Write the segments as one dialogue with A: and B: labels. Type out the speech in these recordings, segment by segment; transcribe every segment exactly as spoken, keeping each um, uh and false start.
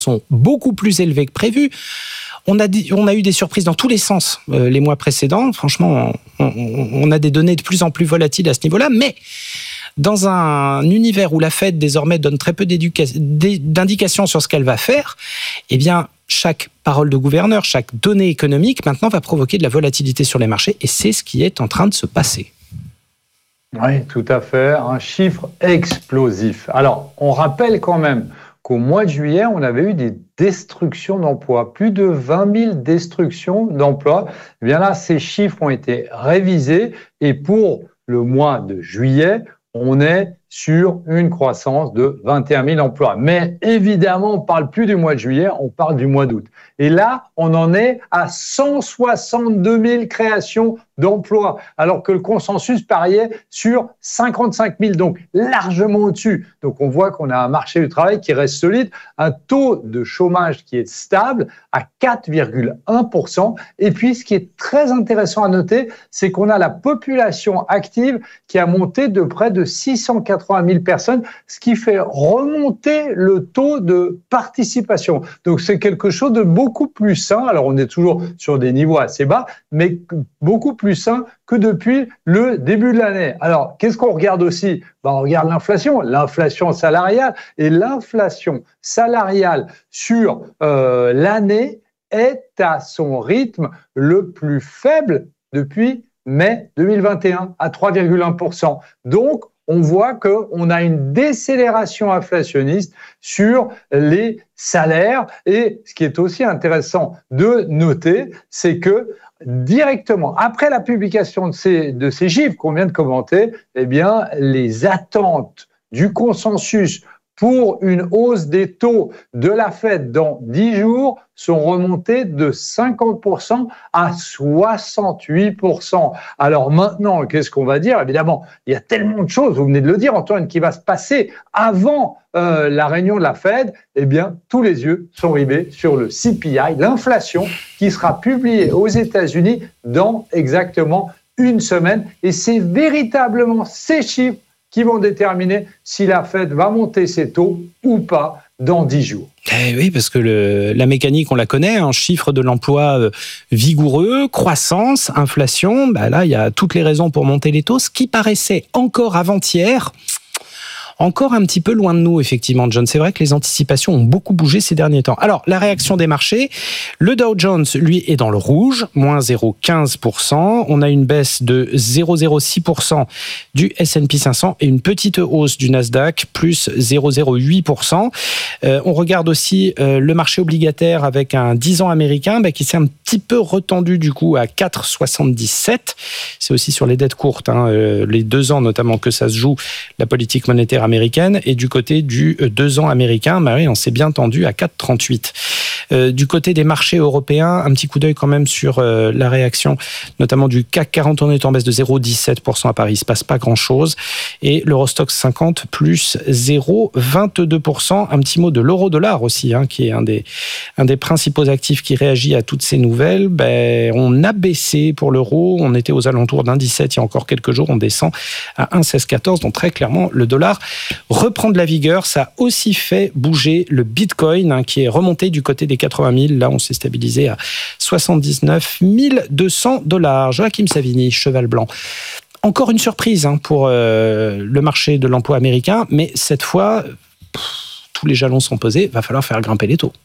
A: sont beaucoup plus élevés que prévu. On a, dit, on a eu des surprises dans tous les sens euh, les mois précédents. Franchement, on, on, on a des données de plus en plus volatiles à ce niveau-là. Mais dans un univers où la Fed désormais donne très peu d'indications sur ce qu'elle va faire, eh bien, chaque parole de gouverneur, chaque donnée économique, maintenant, va provoquer de la volatilité sur les marchés. Et c'est ce qui est en train de se passer.
B: Oui, tout à fait. Un chiffre explosif. Alors, on rappelle quand même qu'au mois de juillet, on avait eu des destructions d'emplois, plus de vingt mille destructions d'emplois. Eh bien là, ces chiffres ont été révisés et pour le mois de juillet, on est sur une croissance de vingt et un mille emplois. Mais évidemment, on ne parle plus du mois de juillet, on parle du mois d'août. Et là, on en est à cent soixante-deux mille créations d'emplois, alors que le consensus pariait sur cinquante-cinq mille, donc largement au-dessus. Donc on voit qu'on a un marché du travail qui reste solide, un taux de chômage qui est stable à quatre virgule un pour cent. Et puis, ce qui est très intéressant à noter, c'est qu'on a la population active qui a monté de près de six cent quatre-vingt mille personnes, ce qui fait remonter le taux de participation. Donc c'est quelque chose de beaucoup plus sain. Alors on est toujours sur des niveaux assez bas, mais beaucoup plus sain que depuis le début de l'année. Alors qu'est-ce qu'on regarde aussi ? Ben, on regarde l'inflation, l'inflation salariale. Et l'inflation salariale sur euh, l'année est à son rythme le plus faible depuis mai deux mille vingt et un, à trois virgule un pour cent. Donc, on voit qu'on a une décélération inflationniste sur les salaires. Et ce qui est aussi intéressant de noter, c'est que directement, après la publication de ces, de ces chiffres qu'on vient de commenter, eh bien, les attentes du consensus pour une hausse des taux de la Fed dans dix jours sont remontées de cinquante pour cent à soixante-huit pour cent. Alors maintenant, qu'est-ce qu'on va dire ? Évidemment, il y a tellement de choses, vous venez de le dire Antoine, qui va se passer avant euh, la réunion de la Fed. Eh bien, tous les yeux sont rivés sur le C P I, l'inflation, qui sera publiée aux États-Unis dans exactement une semaine. Et c'est véritablement ces chiffres qui vont déterminer si la Fed va monter ses taux ou pas dans dix jours.
A: Eh oui, parce que le, la mécanique, on la connaît, un chiffre de l'emploi euh, vigoureux, croissance, inflation, bah là, il y a toutes les raisons pour monter les taux, ce qui paraissait encore avant-hier encore un petit peu loin de nous, effectivement, John. C'est vrai que les anticipations ont beaucoup bougé ces derniers temps. Alors, la réaction des marchés, le Dow Jones, lui, est dans le rouge, moins zéro virgule quinze pour cent. On a une baisse de zéro virgule zéro six pour cent du S and P cinq cents et une petite hausse du Nasdaq, plus zéro virgule zéro huit pour cent. Euh, on regarde aussi euh, le marché obligataire avec un dix ans américain bah, qui s'est un petit peu retendu du coup à quatre virgule soixante-dix-sept. C'est aussi sur les dettes courtes, hein, euh, les deux ans notamment que ça se joue, la politique monétaire américaine. Et du côté du deux ans américain, bah oui, on s'est bien tendu à quatre virgule trente-huit. Euh, du côté des marchés européens, un petit coup d'œil quand même sur euh, la réaction, notamment du C A C quarante, on est en baisse de zéro virgule dix-sept pour cent à Paris, il ne se passe pas grand-chose. Et l'Eurostoxx cinquante, plus zéro virgule vingt-deux pour cent. Un petit mot de l'euro-dollar aussi, hein, qui est un des, un des principaux actifs qui réagit à toutes ces nouvelles. Ben, on a baissé pour l'euro, on était aux alentours d'un dix-sept il y a encore quelques jours, on descend à un virgule seize quatorze. Donc très clairement, le dollar reprend de la vigueur. Ça a aussi fait bouger le Bitcoin, hein, qui est remonté du côté des quatre-vingt mille. Là, on s'est stabilisé à soixante-dix-neuf mille deux cents dollars. Joachim Savini, cheval blanc. Encore une surprise hein, pour euh, le marché de l'emploi américain, mais cette fois, pff, tous les jalons sont posés, va falloir faire grimper les taux.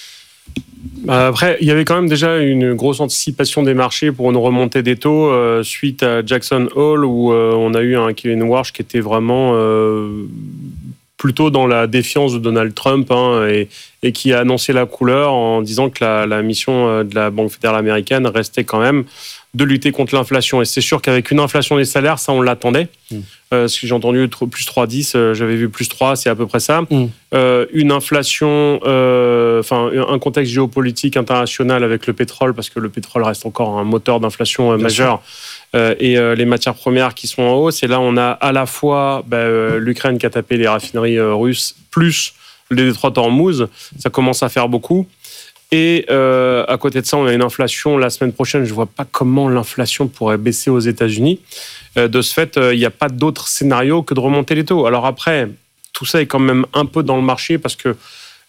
C: Après, il y avait quand même déjà une grosse anticipation des marchés pour une remontée des taux euh, suite à Jackson Hole, où euh, on a eu un Kevin Warsh qui était vraiment euh, plutôt dans la défiance de Donald Trump hein, et, et qui a annoncé la couleur en disant que la, la mission de la Banque fédérale américaine restait quand même de lutter contre l'inflation. Et c'est sûr qu'avec une inflation des salaires, ça, on l'attendait. Mmh. Euh, ce que j'ai entendu, plus trois virgule dix, euh, j'avais vu plus trois, c'est à peu près ça. Mmh. Euh, une inflation, euh, enfin, un contexte géopolitique international avec le pétrole, parce que le pétrole reste encore un moteur d'inflation euh, majeur, euh, et euh, les matières premières qui sont en hausse. Et là, on a à la fois bah, euh, l'Ukraine qui a tapé les raffineries euh, russes, plus le détroit d'Ormuz. Ça commence à faire beaucoup. Et euh, à côté de ça, on a une inflation la semaine prochaine. Je ne vois pas comment l'inflation pourrait baisser aux États-Unis. Euh, de ce fait, il euh, n'y a pas d'autre scénario que de remonter les taux. Alors après, tout ça est quand même un peu dans le marché parce que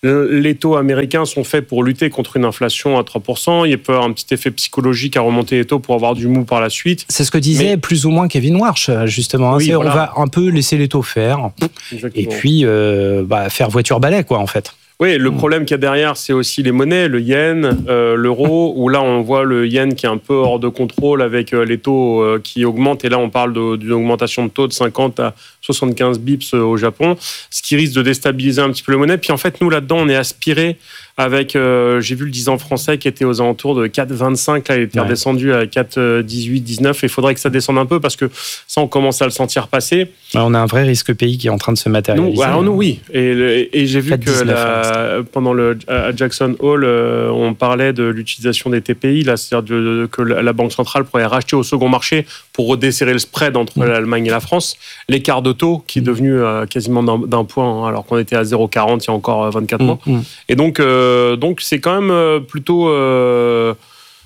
C: les taux américains sont faits pour lutter contre une inflation à trois pour cent. Il peut y avoir un petit effet psychologique à remonter les taux pour avoir du mou par la suite.
A: C'est ce que disait Mais... plus ou moins Kevin Warsh, justement. Oui, voilà. On va un peu laisser les taux faire. Exactement. Et puis euh, bah, faire voiture-balai, quoi, en fait.
C: Oui, le problème qu'il y a derrière, c'est aussi les monnaies, le yen, euh, l'euro, où là, on voit le yen qui est un peu hors de contrôle avec euh, les taux euh, qui augmentent. Et là, on parle de, d'une augmentation de taux de cinquante à soixante-quinze bips au Japon, ce qui risque de déstabiliser un petit peu les monnaies. Puis en fait, nous, là-dedans, on est aspiré avec, euh, j'ai vu le dix ans français qui était aux alentours de quatre virgule vingt-cinq. Là, il était ouais. redescendu à quatre virgule dix-huit, dix-neuf. Il faudrait que ça descende un peu parce que ça, on commence à le sentir passer.
A: On a un vrai risque pays qui est en train de se matérialiser.
C: Nous, alors nous, oui. Et, et j'ai vu que la, pendant le, à Jackson Hole, euh, on parlait de l'utilisation des T P I, là, c'est-à-dire de, que la Banque centrale pourrait racheter au second marché pour redesserrer le spread entre mmh. l'Allemagne et la France. L'écart de taux qui est devenu euh, quasiment d'un, d'un point, hein, alors qu'on était à zéro virgule quarante il y a encore vingt-quatre mmh. mois. Mmh. Et donc, euh, donc, c'est quand même plutôt... Euh,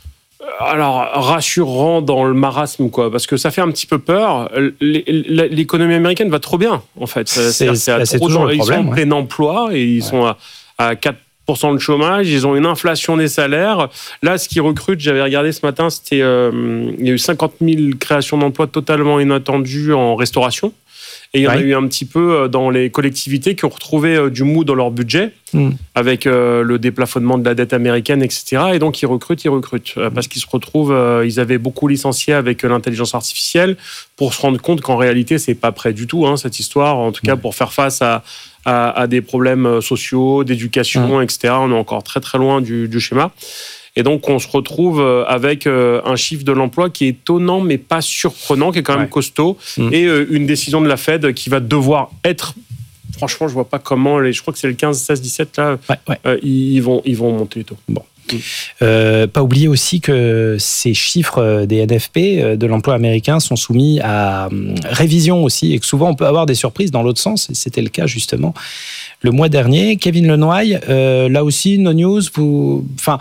C: alors, rassurant dans le marasme, quoi, parce que ça fait un petit peu peur. L'économie américaine va trop bien, en fait.
A: C'est, c'est, c'est, c'est toujours le problème.
C: Ils sont en
A: ouais.
C: plein emploi et ils ouais. sont à, à quatre pour cent de chômage, ils ont une inflation des salaires. Là, ce qu'ils recrutent, j'avais regardé ce matin, c'était, euh, il y a eu cinquante mille créations d'emplois totalement inattendues en restauration. Et il y en ouais. a eu un petit peu dans les collectivités qui ont retrouvé du mou dans leur budget, mmh. avec euh, le déplafonnement de la dette américaine, et cetera. Et donc, ils recrutent, ils recrutent. Euh, parce qu'ils se retrouvent, euh, ils avaient beaucoup licencié avec l'intelligence artificielle pour se rendre compte qu'en réalité, c'est pas prêt du tout, hein, cette histoire. En tout cas, mmh. pour faire face à, à, à des problèmes sociaux, d'éducation, mmh. et cetera. On est encore très, très loin du, du schéma. Et donc, on se retrouve avec un chiffre de l'emploi qui est étonnant, mais pas surprenant, qui est quand même ouais. costaud. Mmh. Et une décision de la Fed qui va devoir être... Franchement, je ne vois pas comment... Les, je crois que c'est le quinze, seize, dix-sept, là. Ouais, ouais. Euh, ils, vont, ils vont monter les taux.
A: Bon. Mmh. Euh, pas oublier aussi que ces chiffres des N F P de l'emploi américain sont soumis à révision aussi, et que souvent, on peut avoir des surprises dans l'autre sens. Et c'était le cas, justement, le mois dernier. Kevin Lenoy, euh, là aussi, no news, vous... Enfin...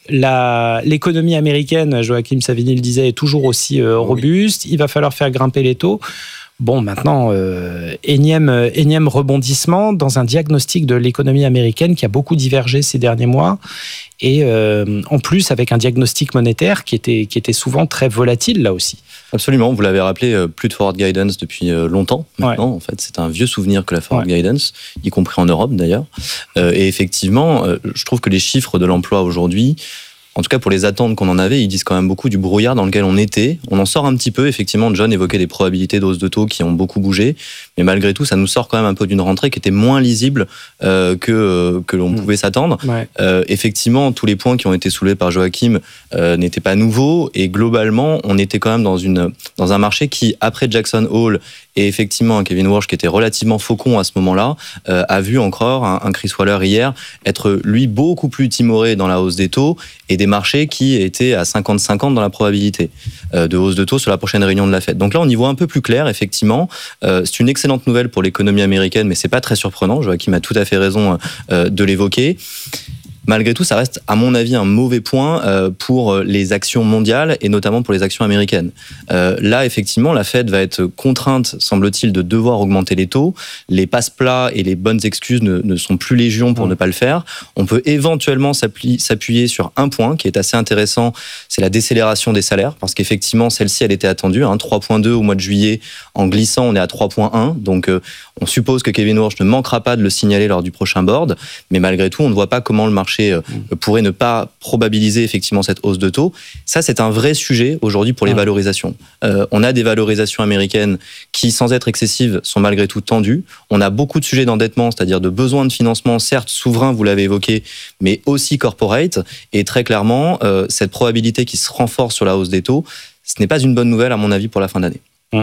A: La, l'économie américaine, Joachim Savigny le disait, est toujours aussi euh, robuste. Oui. Il va falloir faire grimper les taux. Bon, maintenant, euh, énième, énième rebondissement dans un diagnostic de l'économie américaine qui a beaucoup divergé ces derniers mois. Et euh, en plus, avec un diagnostic monétaire qui était, qui était souvent très volatile, là aussi.
D: Absolument, vous l'avez rappelé, plus de forward guidance depuis longtemps maintenant. Ouais. En fait, c'est un vieux souvenir que la forward ouais. guidance, y compris en Europe d'ailleurs. Euh, et effectivement, je trouve que les chiffres de l'emploi aujourd'hui, en tout cas pour les attentes qu'on en avait, ils disent quand même beaucoup du brouillard dans lequel on était. On en sort un petit peu, effectivement. John évoquait des probabilités de hausse de taux qui ont beaucoup bougé, mais malgré tout, ça nous sort quand même un peu d'une rentrée qui était moins lisible euh, que, que l'on mmh. pouvait s'attendre. Ouais. Euh, effectivement, tous les points qui ont été soulevés par Joachim euh, n'étaient pas nouveaux, et globalement, on était quand même dans, une, dans un marché qui, après Jackson Hole, et effectivement, Kevin Warsh, qui était relativement faucon à ce moment-là, euh, a vu encore un, un Chris Waller hier être, lui, beaucoup plus timoré dans la hausse des taux, et des marchés qui étaient à cinquante cinquante dans la probabilité euh, de hausse de taux sur la prochaine réunion de la Fed. Donc là, on y voit un peu plus clair, effectivement. Euh, c'est une excellente nouvelle pour l'économie américaine, mais c'est pas très surprenant. Joachim a tout à fait raison euh, de l'évoquer. Malgré tout, ça reste, à mon avis, un mauvais point euh, pour les actions mondiales et notamment pour les actions américaines. Euh, là, effectivement, la Fed va être contrainte, semble-t-il, de devoir augmenter les taux. Les passe-plats et les bonnes excuses ne, ne sont plus légion pour mmh. ne pas le faire. On peut éventuellement s'appuyer sur un point qui est assez intéressant, c'est la décélération des salaires, parce qu'effectivement, celle-ci, elle était attendue. Hein, trois virgule deux au mois de juillet, en glissant, on est à trois virgule un. Donc, euh, on suppose que Kevin Warsh ne manquera pas de le signaler lors du prochain board, mais malgré tout, on ne voit pas comment le marché pourrait ne pas probabiliser effectivement cette hausse de taux. Ça, c'est un vrai sujet aujourd'hui pour les valorisations. Euh, on a des valorisations américaines qui, sans être excessives, sont malgré tout tendues. On a beaucoup de sujets d'endettement, c'est-à-dire de besoins de financement, certes souverains, vous l'avez évoqué, mais aussi corporate. Et très clairement, euh, cette probabilité qui se renforce sur la hausse des taux, ce n'est pas une bonne nouvelle à mon avis pour la fin d'année.
A: Mmh.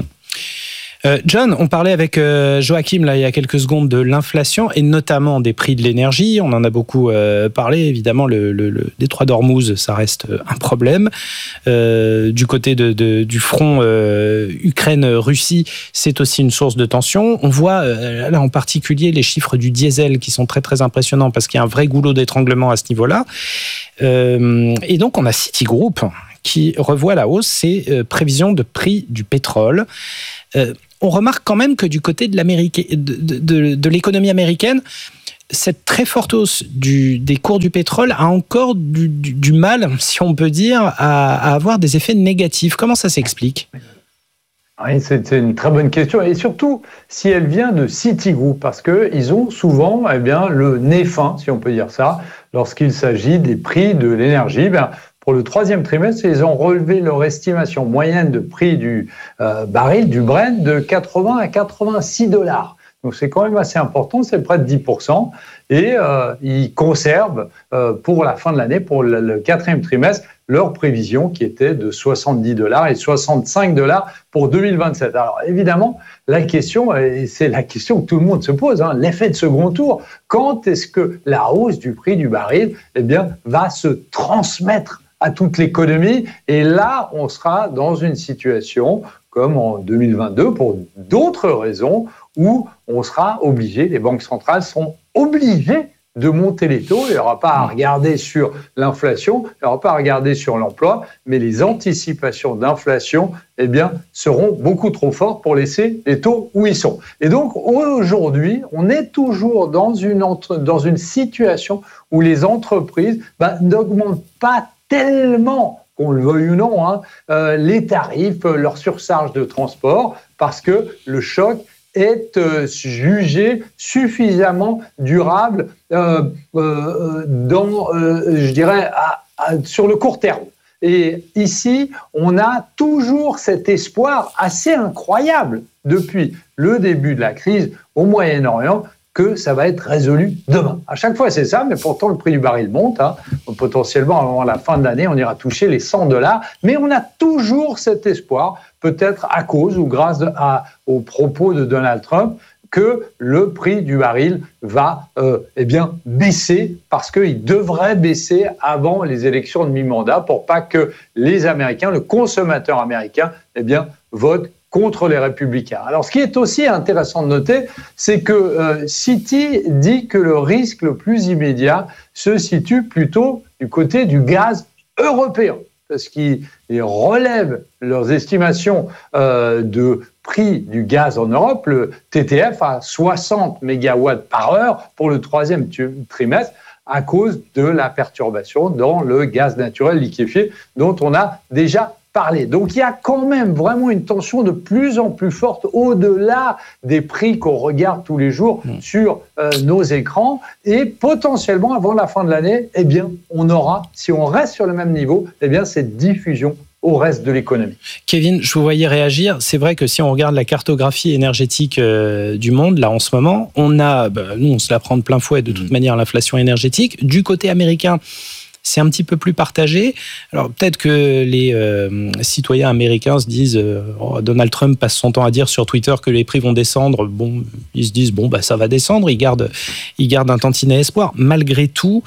A: Euh, John, on parlait avec euh, Joachim là, il y a quelques secondes de l'inflation et notamment des prix de l'énergie. On en a beaucoup euh, parlé. Évidemment, le, le, le détroit d'Ormuz, ça reste un problème. Euh, du côté de, de, du front euh, Ukraine-Russie, c'est aussi une source de tension. On voit euh, là en particulier les chiffres du diesel qui sont très très impressionnants parce qu'il y a un vrai goulot d'étranglement à ce niveau-là. Euh, et donc, on a Citigroup qui revoit à la hausse ses euh, prévisions de prix du pétrole. Euh, on remarque quand même que du côté de, de, de, de l'économie américaine, cette très forte hausse du, des cours du pétrole a encore du, du, du mal, si on peut dire, à, à avoir des effets négatifs. Comment ça s'explique ?
B: Oui, c'est une très bonne question, et surtout si elle vient de Citigroup, parce qu'ils ont souvent eh bien, le nez fin, si on peut dire ça, lorsqu'il s'agit des prix de l'énergie. Ben, pour le troisième trimestre, ils ont relevé leur estimation moyenne de prix du euh, baril, du Brent, de quatre-vingts à quatre-vingt-six dollars. Donc c'est quand même assez important, c'est près de dix pour cent. Et euh, ils conservent euh, pour la fin de l'année, pour le, le quatrième trimestre, leur prévision qui était de soixante-dix dollars et soixante-cinq dollars pour deux mille vingt-sept. Alors évidemment, la question, et c'est la question que tout le monde se pose, hein, l'effet de second tour, quand est-ce que la hausse du prix du baril eh bien, va se transmettre à toute l'économie? Et là, on sera dans une situation comme en deux mille vingt-deux, pour d'autres raisons, où on sera obligé, les banques centrales seront obligées de monter les taux. Il n'y aura pas à regarder sur l'inflation, il n'y aura pas à regarder sur l'emploi, mais les anticipations d'inflation eh bien, seront beaucoup trop fortes pour laisser les taux où ils sont. Et donc, aujourd'hui, on est toujours dans une, entre, dans une situation où les entreprises bah, n'augmentent pas tellement, qu'on le veuille ou non, hein, euh, les tarifs, leur surcharge de transport, parce que le choc est euh, jugé suffisamment durable euh, euh, dans, euh, je dirais, à, à, sur le court terme. Et ici, on a toujours cet espoir assez incroyable depuis le début de la crise au Moyen-Orient que ça va être résolu demain. À chaque fois, c'est ça, mais pourtant, le prix du baril monte. Hein. Potentiellement, avant la fin de l'année, on ira toucher les cent dollars. Mais on a toujours cet espoir, peut-être à cause ou grâce à, aux propos de Donald Trump, que le prix du baril va euh, eh bien, baisser, parce qu'il devrait baisser avant les élections de mi-mandat pour pas que les Américains, le consommateur américain, eh bien, vote contre les républicains. Alors, ce qui est aussi intéressant de noter, c'est que euh, Citi dit que le risque le plus immédiat se situe plutôt du côté du gaz européen, parce qu'ils relèvent leurs estimations euh, de prix du gaz en Europe, le T T F, à soixante mégawatts par heure pour le troisième trimestre, à cause de la perturbation dans le gaz naturel liquéfié dont on a déjà parler. Donc il y a quand même vraiment une tension de plus en plus forte au-delà des prix qu'on regarde tous les jours mmh. sur euh, nos écrans, et potentiellement avant la fin de l'année, eh bien on aura, si on reste sur le même niveau, eh bien cette diffusion au reste de l'économie.
A: Kevin, je vous voyais réagir. C'est vrai que si on regarde la cartographie énergétique euh, du monde, là en ce moment, on a, bah, nous on se la prend de plein fouet de toute mmh. manière, l'inflation énergétique. Du côté américain, c'est un petit peu plus partagé. Alors peut-être que les euh, citoyens américains se disent euh, oh, Donald Trump passe son temps à dire sur Twitter que les prix vont descendre. Bon, ils se disent bon bah ça va descendre. Ils gardent, ils gardent un tantinet espoir. Malgré tout,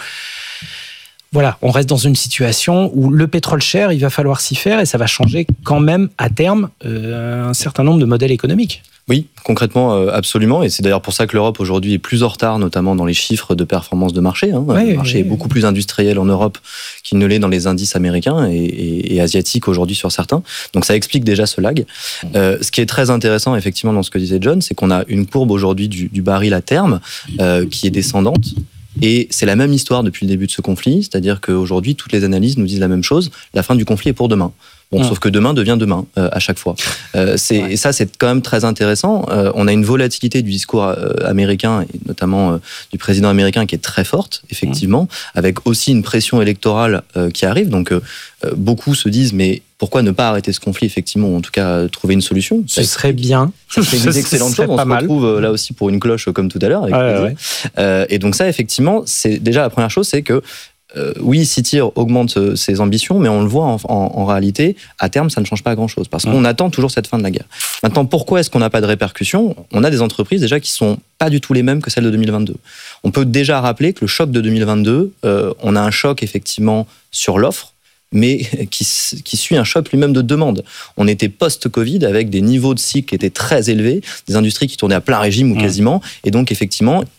A: voilà, on reste dans une situation où le pétrole cher, il va falloir s'y faire, et ça va changer quand même à terme euh, un certain nombre de modèles économiques.
D: Oui, concrètement, euh, absolument. Et c'est d'ailleurs pour ça que l'Europe aujourd'hui est plus en retard, notamment dans les chiffres de performance de marché. Hein. Oui, le marché oui, est oui. beaucoup plus industriel en Europe qu'il ne l'est dans les indices américains et, et, et asiatiques aujourd'hui sur certains. Donc ça explique déjà ce lag. Euh, ce qui est très intéressant, effectivement, dans ce que disait John, c'est qu'on a une courbe aujourd'hui du, du baril à terme euh, qui est descendante. Et c'est la même histoire depuis le début de ce conflit, c'est-à-dire qu'aujourd'hui, toutes les analyses nous disent la même chose, la fin du conflit est pour demain. Bon, mmh. sauf que demain devient demain euh, à chaque fois. Euh, c'est, ouais. Et ça, c'est quand même très intéressant. Euh, on a une volatilité du discours euh, américain, et notamment euh, du président américain, qui est très forte, effectivement, mmh. avec aussi une pression électorale euh, qui arrive. Donc, euh, beaucoup se disent, mais pourquoi ne pas arrêter ce conflit, effectivement, ou en tout cas trouver une solution?
A: Ce serait bien.
D: Ça serait une excellente chose. On se mal. retrouve euh, là aussi pour une cloche comme tout à l'heure. Avec
A: ouais, ouais.
D: Euh, et donc ça, effectivement, c'est déjà la première chose, c'est que Euh, oui, Citi augmente euh, ses ambitions, mais on le voit en, en, en réalité, à terme, ça ne change pas grand-chose, parce qu'on mmh. attend toujours cette fin de la guerre. Maintenant, pourquoi est-ce qu'on n'a pas de répercussions? On a des entreprises déjà qui sont pas du tout les mêmes que celles de deux mille vingt-deux. On peut déjà rappeler que le choc de deux mille vingt-deux, euh, on a un choc effectivement sur l'offre, mais qui, qui suit un choc lui-même de demande. On était post-Covid avec des niveaux de cycle qui étaient très élevés, des industries qui tournaient à plein régime ou quasiment, et donc effectivement,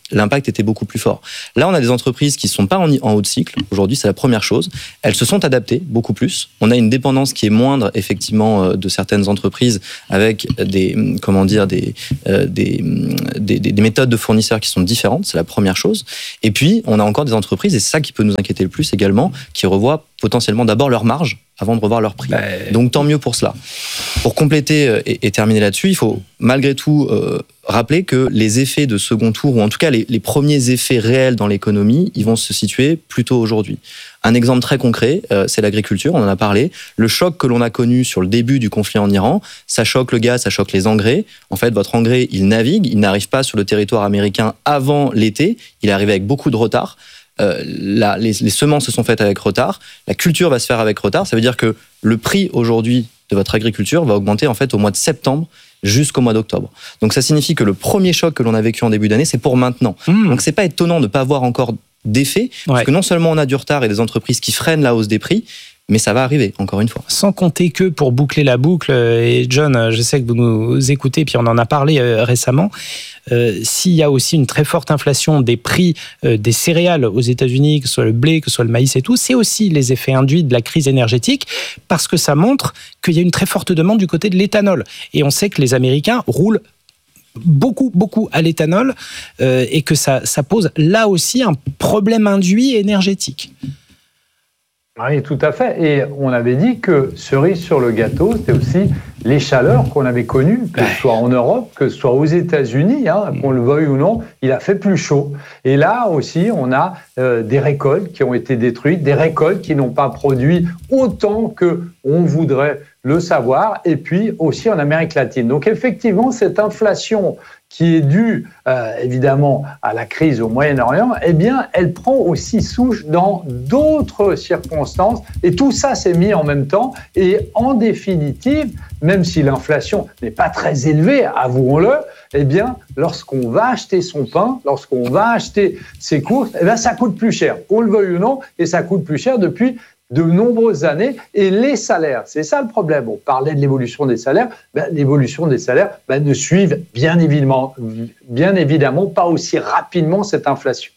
D: l'impact était beaucoup plus fort. Là, on a des entreprises qui ne sont pas en, en haut de cycle. Aujourd'hui, c'est la première chose. Elles se sont adaptées beaucoup plus. On a une dépendance qui est moindre, effectivement, de certaines entreprises avec des, comment dire, des, euh, des, des, des méthodes de fournisseurs qui sont différentes. C'est la première chose. Et puis, on a encore des entreprises, et c'est ça qui peut nous inquiéter le plus également, qui revoient potentiellement d'abord leur marge avant de revoir leur prix. Bah, Donc tant mieux pour cela. Pour compléter et, et terminer là-dessus, il faut malgré tout euh, rappeler que les effets de second tour, ou en tout cas les, les premiers effets réels dans l'économie, ils vont se situer plutôt aujourd'hui. Un exemple très concret, euh, c'est l'agriculture, on en a parlé. Le choc que l'on a connu sur le début du conflit en Iran, ça choque le gaz, ça choque les engrais. En fait, votre engrais, il navigue, il n'arrive pas sur le territoire américain avant l'été, il est arrivé avec beaucoup de retard. Euh, la, les, les semences se sont faites avec retard, la culture va se faire avec retard, ça veut dire que le prix aujourd'hui de votre agriculture va augmenter en fait au mois de septembre jusqu'au mois d'octobre. Donc ça signifie que le premier choc que l'on a vécu en début d'année, c'est pour maintenant. Mmh. Donc c'est pas étonnant de ne pas avoir encore d'effet, ouais. parce que non seulement on a du retard et des entreprises qui freinent la hausse des prix, mais ça va arriver, encore une fois.
A: Sans compter que, pour boucler la boucle, et John, je sais que vous nous écoutez, puis on en a parlé euh, récemment, euh, s'il y a aussi une très forte inflation des prix euh, des céréales aux États-Unis, que ce soit le blé, que ce soit le maïs et tout, c'est aussi les effets induits de la crise énergétique, parce que ça montre qu'il y a une très forte demande du côté de l'éthanol. Et on sait que les Américains roulent beaucoup, beaucoup à l'éthanol, euh, et que ça, ça pose là aussi un problème induit énergétique.
B: Oui, tout à fait. Et on avait dit que cerise sur le gâteau, c'était aussi les chaleurs qu'on avait connues, que ce soit en Europe, que ce soit aux États-Unis, hein, qu'on le veuille ou non, il a fait plus chaud. Et là aussi, on a euh, des récoltes qui ont été détruites, des récoltes qui n'ont pas produit autant qu'on voudrait le savoir, et puis aussi en Amérique latine. Donc effectivement, cette inflation qui est due euh, évidemment à la crise au Moyen-Orient, eh bien, elle prend aussi souche dans d'autres circonstances. Et tout ça s'est mis en même temps. Et en définitive, même si l'inflation n'est pas très élevée, avouons-le, eh bien, lorsqu'on va acheter son pain, lorsqu'on va acheter ses courses, eh bien, ça coûte plus cher, qu'on le veuille ou non, et ça coûte plus cher depuis de nombreuses années, et les salaires, c'est ça le problème. On parlait de l'évolution des salaires, ben, l'évolution des salaires ben, ne suivent bien évidemment, bien évidemment pas aussi rapidement cette inflation.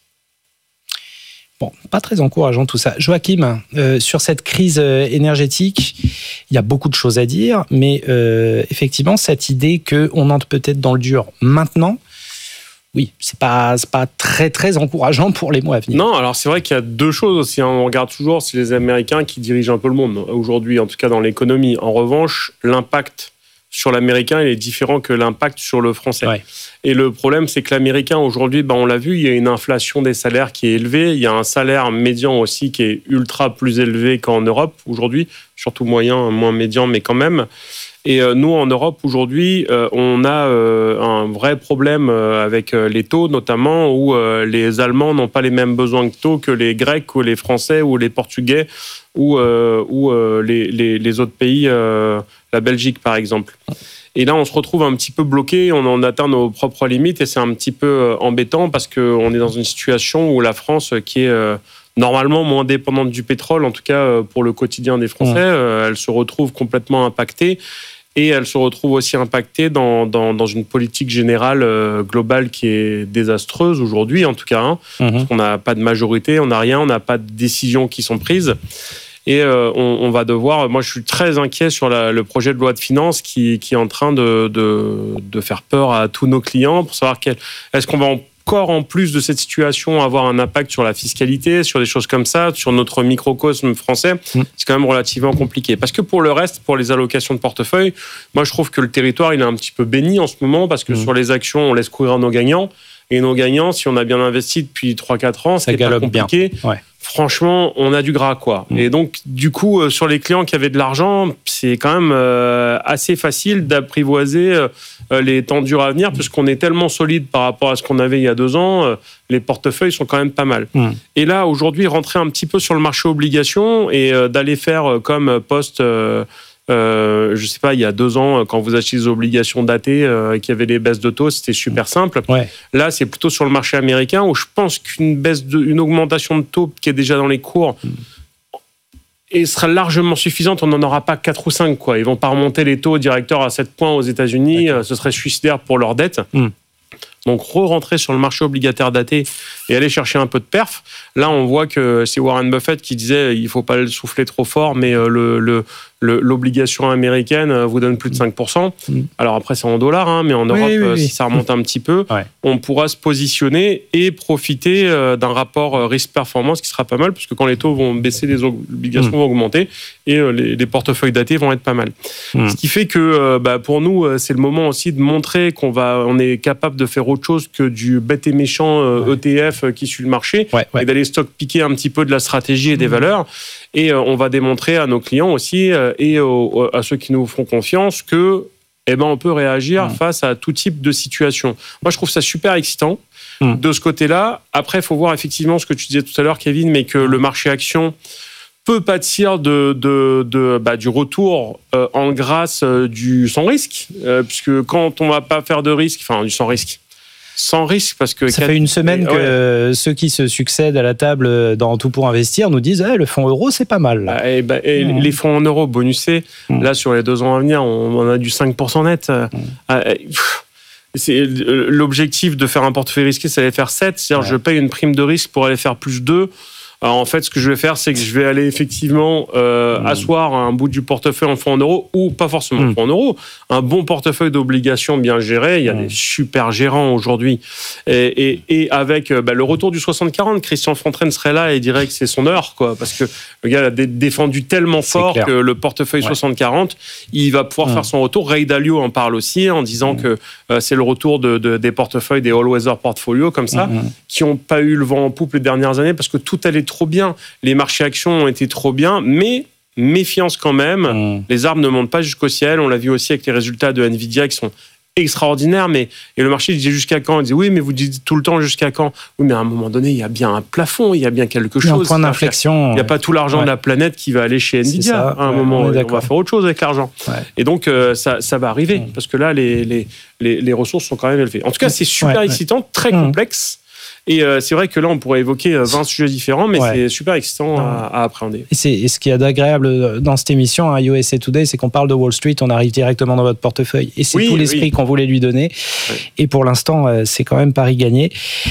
A: Bon, pas très encourageant tout ça. Joachim, euh, sur cette crise énergétique, il y a beaucoup de choses à dire, mais euh, effectivement, cette idée qu'on entre peut-être dans le dur maintenant, oui, c'est pas, c'est pas très, très encourageant pour les mois à venir.
C: Non, alors c'est vrai qu'il y a deux choses aussi. Hein. On regarde toujours, c'est les Américains qui dirigent un peu le monde aujourd'hui, en tout cas dans l'économie. En revanche, l'impact sur l'Américain, il est différent que l'impact sur le Français. Ouais. Et le problème, c'est que l'Américain, aujourd'hui, ben, on l'a vu, il y a une inflation des salaires qui est élevée. Il y a un salaire médian aussi qui est ultra plus élevé qu'en Europe aujourd'hui, surtout moyen, moins médian, mais quand même. Et euh, nous, en Europe, aujourd'hui, euh, on a euh, un vrai problème euh, avec euh, les taux, notamment, où euh, les Allemands n'ont pas les mêmes besoins de taux que les Grecs ou les Français ou les Portugais ou, euh, ou euh, les, les, les autres pays, euh, la Belgique, par exemple. Et là, on se retrouve un petit peu bloqué, on en atteint nos propres limites et c'est un petit peu euh, embêtant parce qu'on est dans une situation où la France, qui est... Euh, normalement moins dépendante du pétrole, en tout cas pour le quotidien des Français, mmh. elle se retrouve complètement impactée et elle se retrouve aussi impactée dans, dans, dans une politique générale euh, globale qui est désastreuse aujourd'hui, en tout cas, hein, mmh. parce qu'on n'a pas de majorité, on n'a rien, on n'a pas de décisions qui sont prises. Et euh, on, on va devoir... Moi, je suis très inquiet sur la, le projet de loi de finances qui, qui est en train de, de, de faire peur à tous nos clients pour savoir quel, est-ce qu'on va en encore, en plus de cette situation, avoir un impact sur la fiscalité, sur des choses comme ça, sur notre microcosme français, mmh. c'est quand même relativement compliqué. Parce que pour le reste, pour les allocations de portefeuille, moi, je trouve que le territoire, il est un petit peu béni en ce moment, parce que mmh. sur les actions, on laisse courir nos gagnants. Et nos gagnants, si on a bien investi depuis trois à quatre ans, c'est pas compliqué. Ouais. Franchement, on a du gras, quoi. Mmh. Et donc, du coup, euh, sur les clients qui avaient de l'argent, c'est quand même euh, assez facile d'apprivoiser euh, les temps durs à venir, puisqu'on est tellement solide par rapport à ce qu'on avait il y a deux ans, euh, les portefeuilles sont quand même pas mal. Mmh. Et là, aujourd'hui, rentrer un petit peu sur le marché obligations et euh, d'aller faire euh, comme poste... Euh, Euh, je sais pas, il y a deux ans, quand vous achetez des obligations datées euh, et qu'il y avait des baisses de taux, c'était super simple. Ouais. Là, c'est plutôt sur le marché américain où je pense qu'une baisse de, une augmentation de taux qui est déjà dans les cours mm. et sera largement suffisante. On n'en aura pas quatre ou cinq, quoi. Ils vont pas remonter les taux directeurs à sept points aux États-Unis. Okay. Ce serait suicidaire pour leur dette. Mm. Donc, re-rentrer sur le marché obligataire daté et aller chercher un peu de perf. Là, on voit que c'est Warren Buffett qui disait il ne faut pas le souffler trop fort, mais le, le, le, l'obligation américaine vous donne plus de cinq pour cent. Mmh. Alors après, c'est en dollars, hein, mais en Europe, oui, oui, oui. si ça remonte un petit peu, ouais. on pourra se positionner et profiter d'un rapport risque-performance qui sera pas mal, puisque quand les taux vont baisser, les obligations mmh. vont augmenter et les, les portefeuilles datés vont être pas mal. Mmh. Ce qui fait que bah, pour nous, c'est le moment aussi de montrer qu'on va, on est capable de faire autre chose que du bête et méchant euh, E T F qui suit le marché ouais, ouais. et d'aller stock piquer un petit peu de la stratégie et des mmh. valeurs. Et euh, on va démontrer à nos clients aussi euh, et aux, à ceux qui nous font confiance que eh ben, on peut réagir mmh. face à tout type de situation. Moi, je trouve ça super excitant mmh. de ce côté-là. Après, il faut voir effectivement ce que tu disais tout à l'heure, Kevin, mais que le marché action peut pâtir de, de, de, bah, du retour euh, en grâce euh, du sans risque, euh, puisque quand on ne va pas faire de risque, enfin du sans risque, sans risque, parce que...
A: Ça quatre... fait une semaine que ouais. euh, ceux qui se succèdent à la table dans Tout pour investir nous disent eh, le fonds euro, c'est pas mal.
C: Bah, et bah, et mmh. Les fonds en euros bonusés, mmh. là, sur les deux ans à venir, on, on a du cinq pour cent net. Mmh. Euh, c'est, l'objectif de faire un portefeuille risqué, c'est d'aller faire sept. C'est-à-dire ouais. je paye une prime de risque pour aller faire plus deux. Alors en fait, ce que je vais faire, c'est que je vais aller effectivement euh, mmh. asseoir un bout du portefeuille en fonds en euros, ou pas forcément en mmh. fonds en euros. Un bon portefeuille d'obligations bien géré, il y a mmh. des super gérants aujourd'hui. Et, et, et avec bah, le retour du soixante quarante, Christian Fontraine serait là et dirait que c'est son heure, quoi, parce que le gars a dé- défendu tellement c'est fort clair. Que le portefeuille ouais. soixante quarante, il va pouvoir mmh. faire son retour. Ray Dalio en parle aussi en disant mmh. que euh, c'est le retour de, de, des portefeuilles, des all-weather portfolios comme ça, mmh. qui n'ont pas eu le vent en poupe les dernières années parce que tout allait trop bien. Les marchés actions ont été trop bien, mais méfiance quand même. Mmh. Les arbres ne montent pas jusqu'au ciel. On l'a vu aussi avec les résultats de Nvidia qui sont extraordinaires. Mais et le marché disait jusqu'à quand ? Il disait oui, mais vous dites tout le temps jusqu'à quand ? Oui, mais à un moment donné, il y a bien un plafond, il y a bien quelque chose. Il y a
A: un point d'inflexion.
C: Il n'y a pas tout l'argent ouais. de la planète qui va aller chez Nvidia. Ça, à un ouais, moment, on, on va faire autre chose avec l'argent. Ouais. Et donc euh, ça, ça va arriver mmh. parce que là, les, les, les, les ressources sont quand même élevées. En tout cas, c'est super ouais, excitant, ouais. très mmh. complexe. Et euh, c'est vrai que là, on pourrait évoquer vingt sujets différents, mais ouais. c'est super excitant à, à appréhender.
A: Et, c'est, et ce qui est agréable dans cette émission, à U S A Today, c'est qu'on parle de Wall Street, on arrive directement dans votre portefeuille. Et c'est oui, tout l'esprit oui. qu'on voulait lui donner. Ouais. Et pour l'instant, euh, c'est quand même pari gagné.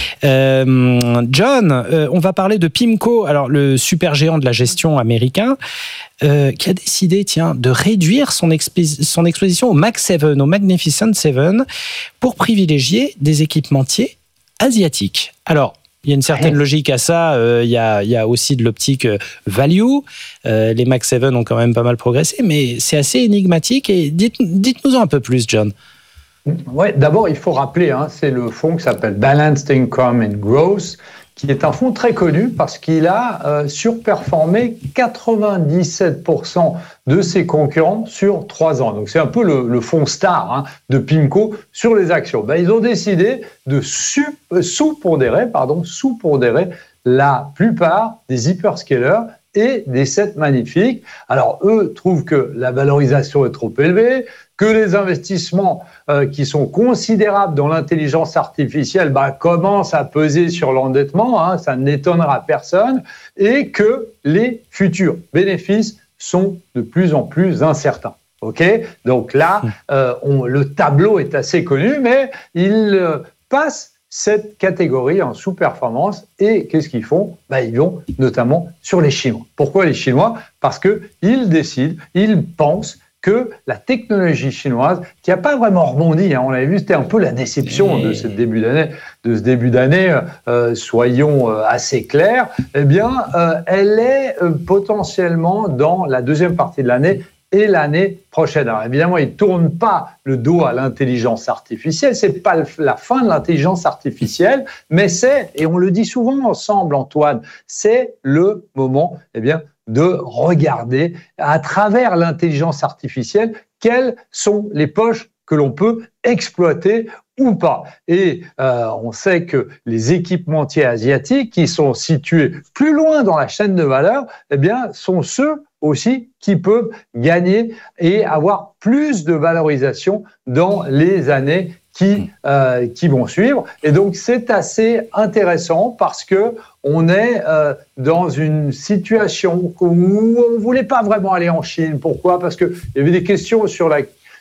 A: Euh, John, euh, on va parler de PIMCO, alors le super géant de la gestion américain, euh, qui a décidé, tiens, de réduire son, expi- son exposition au Mag sept, au Magnificent sept, pour privilégier des équipementiers asiatique. Alors, il y a une certaine logique à ça. Euh, il y a, il y a aussi de l'optique value. Euh, les Mag sept ont quand même pas mal progressé, mais c'est assez énigmatique. Et dites, dites-nous un peu plus, John.
B: Ouais, d'abord, il faut rappeler, hein, c'est le fonds qui s'appelle Balanced Income and Growth, qui est un fonds très connu parce qu'il a euh, surperformé quatre-vingt-dix-sept pour cent de ses concurrents sur trois ans. Donc c'est un peu le, le fonds star hein, de PIMCO sur les actions. Ben, ils ont décidé de su, euh, sous-pondérer, pardon, sous-pondérer la plupart des hyperscalers et des sept magnifiques. Alors eux trouvent que la valorisation est trop élevée, que les investissements euh, qui sont considérables dans l'intelligence artificielle bah, commencent à peser sur l'endettement, hein, ça n'étonnera personne, et que les futurs bénéfices sont de plus en plus incertains. Okay ? Donc là, euh, on, le tableau est assez connu, mais il euh, passe cette catégorie en sous-performance. Et qu'est-ce qu'ils font ? Bah, ils vont notamment sur les Chinois. Pourquoi les Chinois ? Parce qu'ils décident, ils pensent que la technologie chinoise, qui n'a pas vraiment rebondi, hein, on l'avait vu, c'était un peu la déception de ce début d'année, de ce début d'année, euh, soyons euh, assez clairs, eh bien, euh, elle est euh, potentiellement dans la deuxième partie de l'année et l'année prochaine. Alors évidemment, ils ne tournent pas le dos à l'intelligence artificielle, ce n'est pas la fin de l'intelligence artificielle, mais c'est, et on le dit souvent ensemble, Antoine, c'est le moment, eh bien, de regarder à travers l'intelligence artificielle quelles sont les poches que l'on peut exploiter ou pas. Et euh, on sait que les équipementiers asiatiques qui sont situés plus loin dans la chaîne de valeur, eh bien, sont ceux aussi qui peuvent gagner et avoir plus de valorisation dans les années qui, euh, qui vont suivre. Et donc, c'est assez intéressant parce que on est euh, dans une situation où on ne voulait pas vraiment aller en Chine. Pourquoi ? Parce qu'il y avait des questions sur la,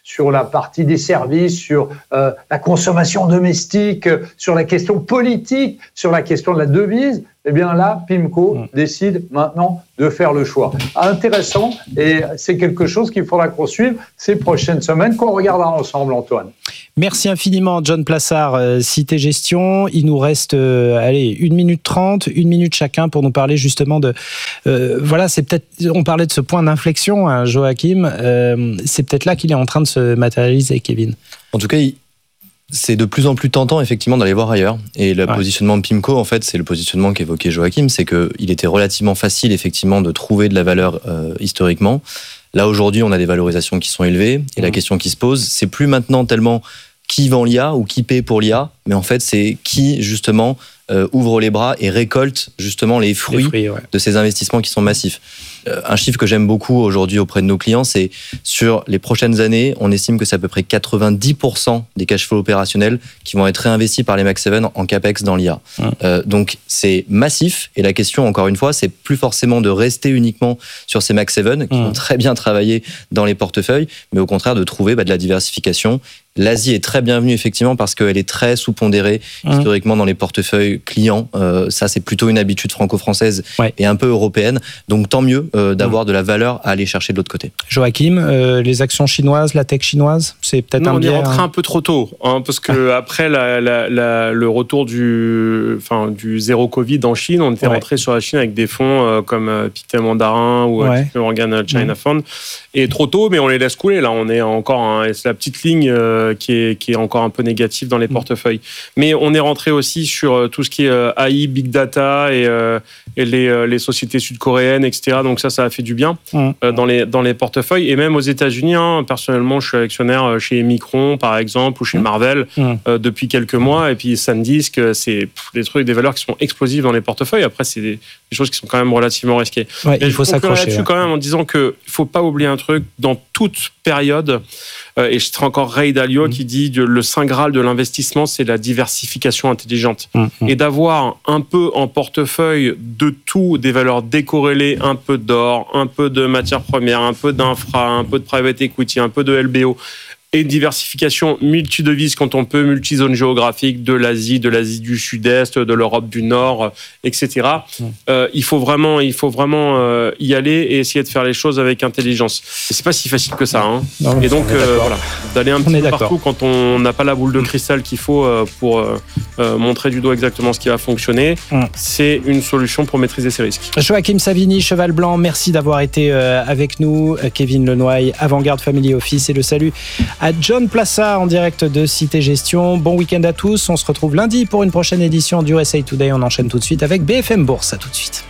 B: sur la partie des services, sur euh, la consommation domestique, sur la question politique, sur la question de la devise, eh bien là, PIMCO mmh. décide maintenant de faire le choix. Intéressant, et c'est quelque chose qu'il faudra qu'on suive ces prochaines semaines, qu'on regardera ensemble, Antoine.
A: Merci infiniment, John Plassard, euh, Cité Gestion. Il nous reste, euh, allez, une minute trente, une minute chacun pour nous parler justement de... Euh, voilà, c'est peut-être... On parlait de ce point d'inflexion, hein, Joachim. Euh, c'est peut-être là qu'il est en train de se matérialiser, Kevin.
D: En tout cas, il... c'est de plus en plus tentant, effectivement, d'aller voir ailleurs. Et le ouais. positionnement de PIMCO, en fait, c'est le positionnement qu'évoquait Joachim, c'est qu'il était relativement facile, effectivement, de trouver de la valeur euh, historiquement. Là, aujourd'hui, on a des valorisations qui sont élevées. Et mmh. la question qui se pose, c'est plus maintenant tellement qui vend l'I A ou qui paie pour l'I A, mais en fait, c'est qui, justement, euh, ouvre les bras et récolte, justement, les fruits, les fruits ouais. de ces investissements qui sont massifs. Euh, un chiffre que j'aime beaucoup aujourd'hui auprès de nos clients, c'est sur les prochaines années, on estime que c'est à peu près quatre-vingt-dix pour cent des cash flows opérationnels qui vont être réinvestis par les Max sept en CAPEX dans l'I A. Mmh. Euh, donc, c'est massif. Et la question, encore une fois, c'est plus forcément de rester uniquement sur ces Max sept qui mmh. ont très bien travaillé dans les portefeuilles, mais au contraire de trouver bah, de la diversification. L'Asie est très bienvenue, effectivement, parce qu'elle est très sous-pondérée mmh. historiquement dans les portefeuilles clients. Euh, ça, c'est plutôt une habitude franco-française ouais. et un peu européenne. Donc, tant mieux euh, d'avoir mmh. de la valeur à aller chercher de l'autre côté.
A: Joachim, euh, les actions chinoises, la tech chinoise, c'est peut-être non, un
C: biais...
A: on
C: est rentré hein. un peu trop tôt, hein, parce que ah. après la, la, la, le retour du, enfin, du zéro Covid en Chine, on était ouais. rentré sur la Chine avec des fonds euh, comme euh, Pictet Mandarin ou ouais. euh, Morgan China mmh. Fund. Et trop tôt, mais on les laisse couler. Là, on est encore... Hein, c'est la petite ligne... Euh, Qui est, qui est encore un peu négatif dans les mmh. portefeuilles. Mais on est rentré aussi sur tout ce qui est A I, Big Data et, euh, et les, les sociétés sud-coréennes, et cetera. Donc ça, ça a fait du bien mmh. euh, dans, les, dans les portefeuilles. Et même aux États-Unis, hein, personnellement, je suis actionnaire chez Micron, par exemple, ou chez mmh. Marvel mmh. euh, depuis quelques mois. Et puis SanDisk, c'est pff, des trucs, des valeurs qui sont explosives dans les portefeuilles. Après, c'est des, des choses qui sont quand même relativement risquées.
A: Ouais, il faut s'accrocher
C: là-dessus ouais. quand même en disant qu'il ne faut pas oublier un truc, dans toute période, euh, et je serai encore Ray Dalio mmh. qui dit que le saint graal de l'investissement, c'est la diversification intelligente. Mmh. Et d'avoir un peu en portefeuille de tout, des valeurs décorrélées, un peu d'or, un peu de matières premières, un peu d'infra, un peu de private equity, un peu de L B O, et une diversification multi-devises quand on peut, multi-zone géographique, de l'Asie, de l'Asie du Sud-Est, de l'Europe du Nord, et cetera. Mmh. Euh, il faut vraiment, il faut vraiment euh, y aller et essayer de faire les choses avec intelligence. Et c'est pas si facile que ça. Hein. Non, et donc, euh, voilà, d'aller un petit peu partout quand on n'a pas la boule de cristal qu'il faut euh, pour euh, euh, montrer du doigt exactement ce qui va fonctionner, mmh. c'est une solution pour maîtriser ces risques.
A: Joachim Savini, Cheval Blanc, merci d'avoir été euh, avec nous. Kevin Lenoy, Avant-Garde Family Office, et le salut à John Plassard en direct de Cité Gestion. Bon week-end à tous. On se retrouve lundi pour une prochaine édition du U S A Today. On enchaîne tout de suite avec B F M Bourse. À tout de suite.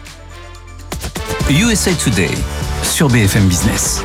E: U S A Today sur B F M Business.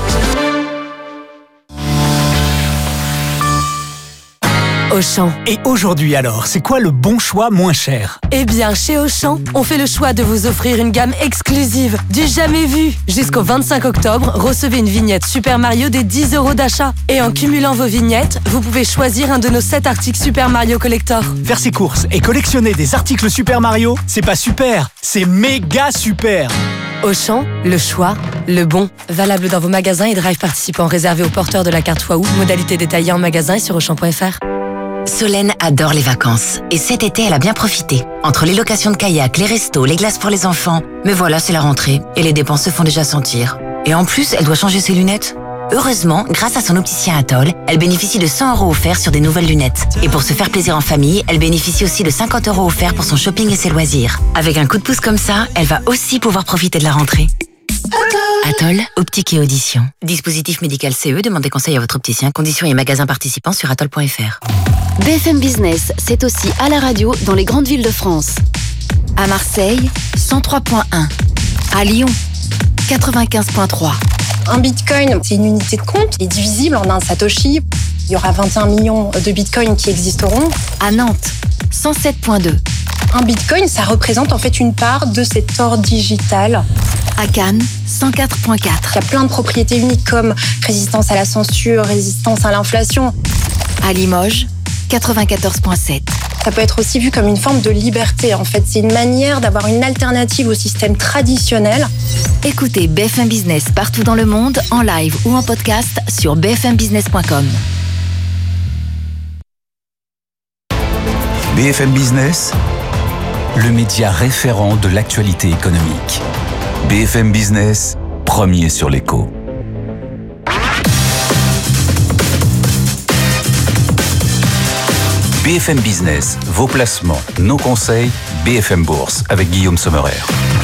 F: Auchan.
G: Et aujourd'hui alors, c'est quoi le bon choix moins cher ?
F: Eh bien, chez Auchan, on fait le choix de vous offrir une gamme exclusive, du jamais vu. Jusqu'au vingt-cinq octobre, recevez une vignette Super Mario des dix euros d'achat. Et en cumulant vos vignettes, vous pouvez choisir un de nos sept articles Super Mario Collector.
G: Faire ses courses et collectionner des articles Super Mario, c'est pas super, c'est méga super.
F: Auchan, le choix, le bon. Valable dans vos magasins et drive participants réservés aux porteurs de la carte Waouh. Modalité détaillée en magasin et sur auchan point f r.
H: Solène adore les vacances. Et cet été, elle a bien profité. Entre les locations de kayak, les restos, les glaces pour les enfants. Mais voilà, c'est la rentrée. Et les dépenses se font déjà sentir. Et en plus, elle doit changer ses lunettes. Heureusement, grâce à son opticien Atoll, elle bénéficie de cent euros offerts sur des nouvelles lunettes. Et pour se faire plaisir en famille, elle bénéficie aussi de cinquante euros offerts pour son shopping et ses loisirs. Avec un coup de pouce comme ça, elle va aussi pouvoir profiter de la rentrée. Atoll, optique et audition. Dispositif médical C E, demandez conseil à votre opticien. Conditions et magasins participants sur atoll point f r.
I: B F M Business, c'est aussi à la radio dans les grandes villes de France. À Marseille, cent trois point un. À Lyon, quatre-vingt-quinze point trois.
J: Un bitcoin, c'est une unité de compte qui est divisible en un satoshi. Il y aura vingt et un millions de bitcoins qui existeront.
I: À Nantes, cent sept point deux.
J: Un bitcoin, ça représente en fait une part de cet or digital.
I: À Cannes, cent quatre point quatre.
J: Il y a plein de propriétés uniques comme résistance à la censure, résistance à l'inflation.
I: À Limoges, quatre-vingt-quatorze point sept.
J: Ça peut être aussi vu comme une forme de liberté. En fait, c'est une manière d'avoir une alternative au système traditionnel.
I: Écoutez B F M Business partout dans le monde, en live ou en podcast sur b f m business point com.
E: B F M Business, le média référent de l'actualité économique. B F M Business, premier sur l'écho. B F M Business, vos placements, nos conseils, B F M Bourse avec Guillaume Sommerer.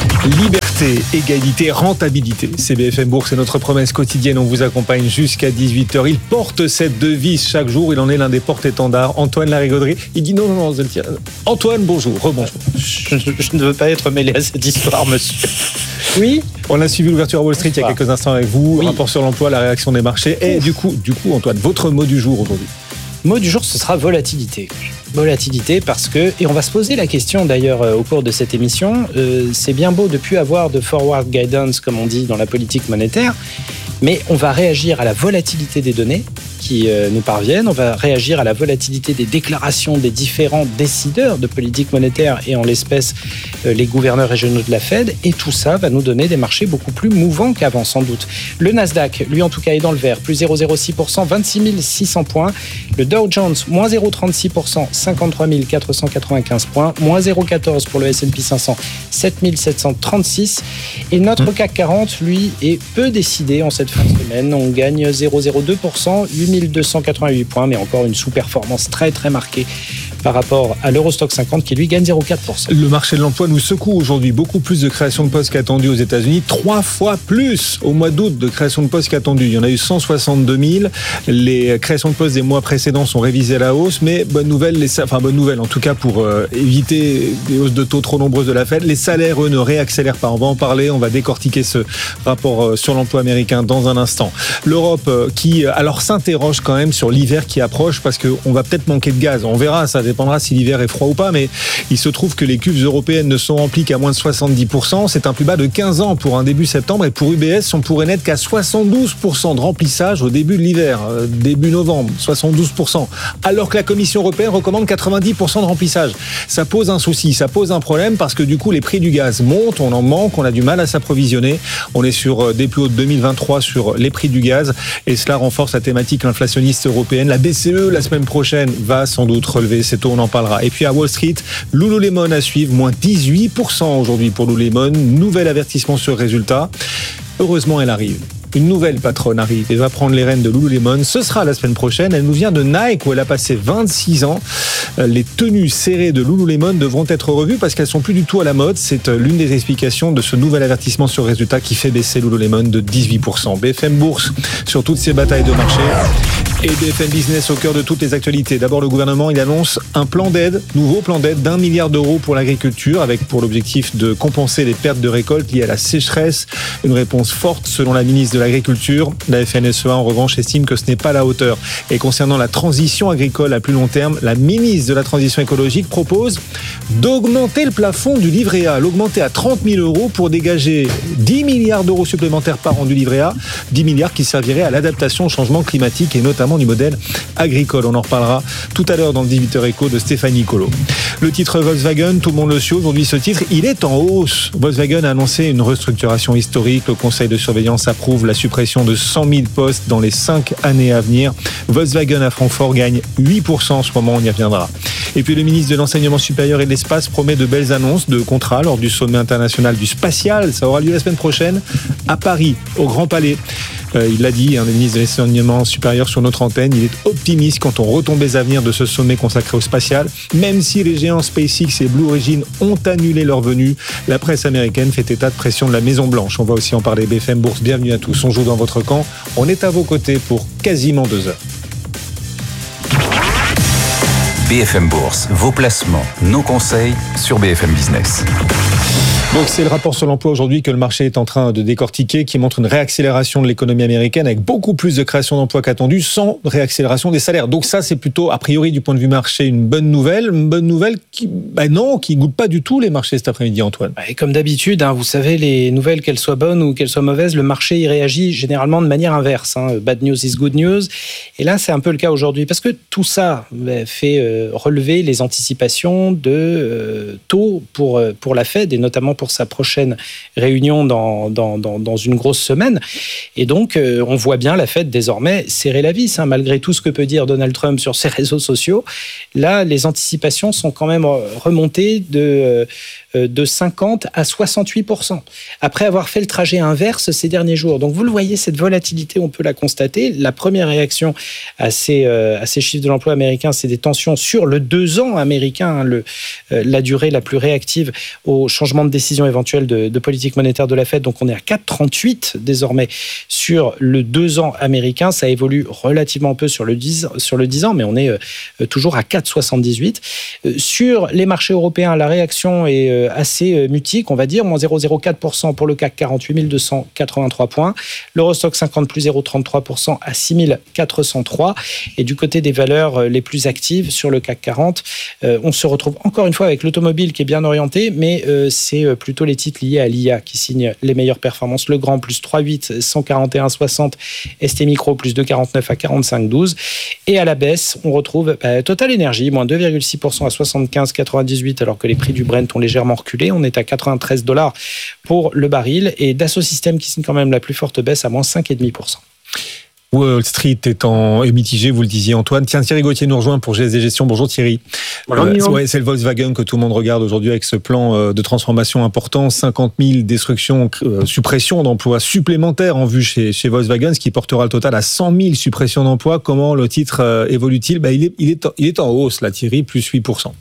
K: Liberté, égalité, rentabilité. C'est B F M Bourse, c'est notre promesse quotidienne. On vous accompagne jusqu'à dix-huit heures. Il porte cette devise chaque jour. Il en est l'un des porte-étendards. Antoine Larigauderie. Il dit non, non, non, Zeltia. Antoine, bonjour, rebonjour.
A: Je, je, je ne veux pas être mêlé à cette histoire, monsieur. Oui.
K: On a suivi l'ouverture à Wall Street il y a quelques instants avec vous. Oui. Rapport sur l'emploi, la réaction des marchés. Et du coup, du coup, Antoine, votre mot du jour aujourd'hui?
A: Mot du jour, ce sera volatilité. Volatilité parce que, et on va se poser la question d'ailleurs euh, au cours de cette émission, euh, c'est bien beau de ne plus avoir de forward guidance comme on dit dans la politique monétaire, mais on va réagir à la volatilité des données qui euh, nous parviennent, on va réagir à la volatilité des déclarations des différents décideurs de politique monétaire et en l'espèce euh, les gouverneurs régionaux de la Fed, et tout ça va nous donner des marchés beaucoup plus mouvants qu'avant sans doute. Le Nasdaq, lui en tout cas est dans le vert, plus zéro virgule zéro six pour cent, vingt-six mille six cents points. Le Dow Jones, moins zéro virgule trente-six pour cent, cinquante-trois mille quatre cent quatre-vingt-quinze points, moins zéro virgule quatorze pour le S and P cinq cents, sept mille sept cent trente-six. Et notre mmh. C A C quarante, lui, est peu décidé en cette fin de semaine. On gagne zéro virgule zéro deux pour cent, huit mille deux cent quatre-vingt-huit points, mais encore une sous-performance très très marquée par rapport à l'Eurostock cinquante qui lui gagne zéro virgule quatre pour cent.
K: Le marché de l'emploi nous secoue aujourd'hui. Beaucoup plus de création de postes qu'attendu aux États-Unis. Trois fois plus au mois d'août de création de postes qu'attendu. Il y en a eu cent soixante-deux mille. Les créations de postes des mois précédents sont révisées à la hausse, mais bonne nouvelle, les, enfin bonne nouvelle en tout cas pour euh, éviter des hausses de taux trop nombreuses de la Fed. Les salaires, eux, ne réaccélèrent pas. On va en parler. On va décortiquer ce rapport euh, sur l'emploi américain dans un instant. L'Europe euh, qui alors s'interroge quand même sur l'hiver qui approche parce qu'on va peut-être manquer de gaz. On verra, ça dépendra si l'hiver est froid ou pas, mais il se trouve que les cuves européennes ne sont remplies qu'à moins de soixante-dix pour cent. C'est un plus bas de quinze ans pour un début septembre, et pour U B S, on pourrait n'être qu'à soixante-douze pour cent de remplissage au début de l'hiver, début novembre, soixante-douze pour cent. Alors que la Commission européenne recommande quatre-vingt-dix pour cent de remplissage. Ça pose un souci, ça pose un problème parce que du coup, les prix du gaz montent, on en manque, on a du mal à s'approvisionner. On est sur des plus hauts de deux mille vingt-trois sur les prix du gaz, et cela renforce la thématique inflationniste européenne. La B C E, la semaine prochaine, va sans doute relever ses taux, on en parlera. Et puis à Wall Street, Lululemon à suivre, moins dix-huit pour cent aujourd'hui pour Lululemon. Nouvel avertissement sur résultat. Heureusement, elle arrive. Une nouvelle patronne arrive et va prendre les rênes de Lululemon. Ce sera la semaine prochaine. Elle nous vient de Nike où elle a passé vingt-six ans. Les tenues serrées de Lululemon devront être revues parce qu'elles sont plus du tout à la mode. C'est l'une des explications de ce nouvel avertissement sur résultat qui fait baisser Lululemon de dix-huit pour cent. B F M Bourse sur toutes ces batailles de marché. Et B F M Business au cœur de toutes les actualités. D'abord, le gouvernement, il annonce un plan d'aide, nouveau plan d'aide d'un milliard d'euros pour l'agriculture, avec pour l'objectif de compenser les pertes de récolte liées à la sécheresse. Une réponse forte selon la ministre de l'Agriculture. La F N S E A, en revanche, estime que ce n'est pas la hauteur. Et concernant la transition agricole à plus long terme, la ministre de la Transition écologique propose d'augmenter le plafond du livret A, l'augmenter à trente mille euros pour dégager dix milliards d'euros supplémentaires par an du livret A, dix milliards qui serviraient à l'adaptation au changement climatique et notamment du modèle agricole. On en reparlera tout à l'heure dans le dix-huit heures écho de Stéphanie Colo. Le titre Volkswagen, tout le monde le suit aujourd'hui, ce titre, il est en hausse. Volkswagen a annoncé une restructuration historique. Le conseil de surveillance approuve la suppression de cent mille postes dans les cinq années à venir. Volkswagen à Francfort gagne huit pour cent en ce moment, on y reviendra. Et puis le ministre de l'Enseignement supérieur et de l'Espace promet de belles annonces de contrats lors du sommet international du spatial. Ça aura lieu la semaine prochaine à Paris, au Grand Palais. Euh, il l'a dit, hein, le ministre de l'Enseignement supérieur sur notre antenne, il est optimiste quant aux retombées à venir de ce sommet consacré au spatial. Même si les géants SpaceX et Blue Origin ont annulé leur venue, la presse américaine fait état de pression de la Maison-Blanche. On va aussi en parler. B F M Bourse, bienvenue à tous. On joue dans votre camp. On est à vos côtés pour quasiment deux heures.
E: B F M Bourse, vos placements, nos conseils sur B F M Business.
K: B Donc c'est le rapport sur l'emploi aujourd'hui que le marché est en train de décortiquer, qui montre une réaccélération de l'économie américaine avec beaucoup plus de création d'emplois qu'attendu, sans réaccélération des salaires. Donc ça, c'est plutôt, a priori, du point de vue marché, une bonne nouvelle. Une bonne nouvelle qui, ben non, qui goûte pas du tout les marchés cet après-midi, Antoine.
A: Et comme d'habitude, hein, vous savez, les nouvelles, qu'elles soient bonnes ou qu'elles soient mauvaises, le marché y réagit généralement de manière inverse. Hein. Bad news is good news. Et là, c'est un peu le cas aujourd'hui, parce que tout ça fait euh, relever les anticipations de euh, taux pour, pour la Fed, et notamment pour sa prochaine réunion dans, dans, dans, dans une grosse semaine. Et donc, euh, on voit bien la Fed désormais serrer la vis, hein, malgré tout ce que peut dire Donald Trump sur ses réseaux sociaux. Là, les anticipations sont quand même remontées de, euh, de cinquante à soixante-huit pour cent, après avoir fait le trajet inverse ces derniers jours. Donc, vous le voyez, cette volatilité, on peut la constater. La première réaction à ces, euh, à ces chiffres de l'emploi américain, c'est des tensions sur le deux ans américain, hein, le, euh, la durée la plus réactive au changement de décision éventuelle de, de politique monétaire de la Fed. Donc on est à quatre virgule trente-huit désormais sur le deux ans américain. Ça évolue relativement peu sur le dix, sur le dix ans, mais on est euh, toujours à quatre virgule soixante-dix-huit. Euh, sur les marchés européens, la réaction est euh, assez euh, mutique, on va dire, moins zéro virgule zéro quatre pour cent pour le C A C quarante, huit mille deux cent quatre-vingt-trois points. L'Eurostock cinquante plus zéro virgule trente-trois pour cent à six mille quatre cent trois. Et du côté des valeurs euh, les plus actives sur le C A C quarante, euh, on se retrouve encore une fois avec l'automobile qui est bien orienté, mais euh, c'est euh, plutôt les titres liés à l'I A qui signent les meilleures performances. Le Grand plus trois virgule huit, cent quarante et un virgule soixante. S T Micro plus deux virgule quarante-neuf à quarante-cinq virgule douze. Et à la baisse, on retrouve bah, Total Energy, moins deux virgule six pour cent à soixante-quinze virgule quatre-vingt-dix-huit, alors que les prix du Brent ont légèrement reculé. On est à quatre-vingt-treize dollars pour le baril. Et Dassault Systèmes qui signe quand même la plus forte baisse à moins cinq virgule cinq pour cent.
K: Wall Street est, en, est mitigé, vous le disiez Antoine. Tiens, Thierry Gauthier nous rejoint pour G S D Gestion. Bonjour Thierry.
L: Bonjour,
K: euh, ouais, c'est le Volkswagen que tout le monde regarde aujourd'hui avec ce plan de transformation important. cinquante mille destructions, euh, suppressions d'emplois supplémentaires en vue chez, chez Volkswagen, ce qui portera le total à cent mille suppressions d'emplois. Comment le titre euh, évolue-t-il? bah, il, est, il, est, il est en hausse là, Thierry, plus huit pour cent.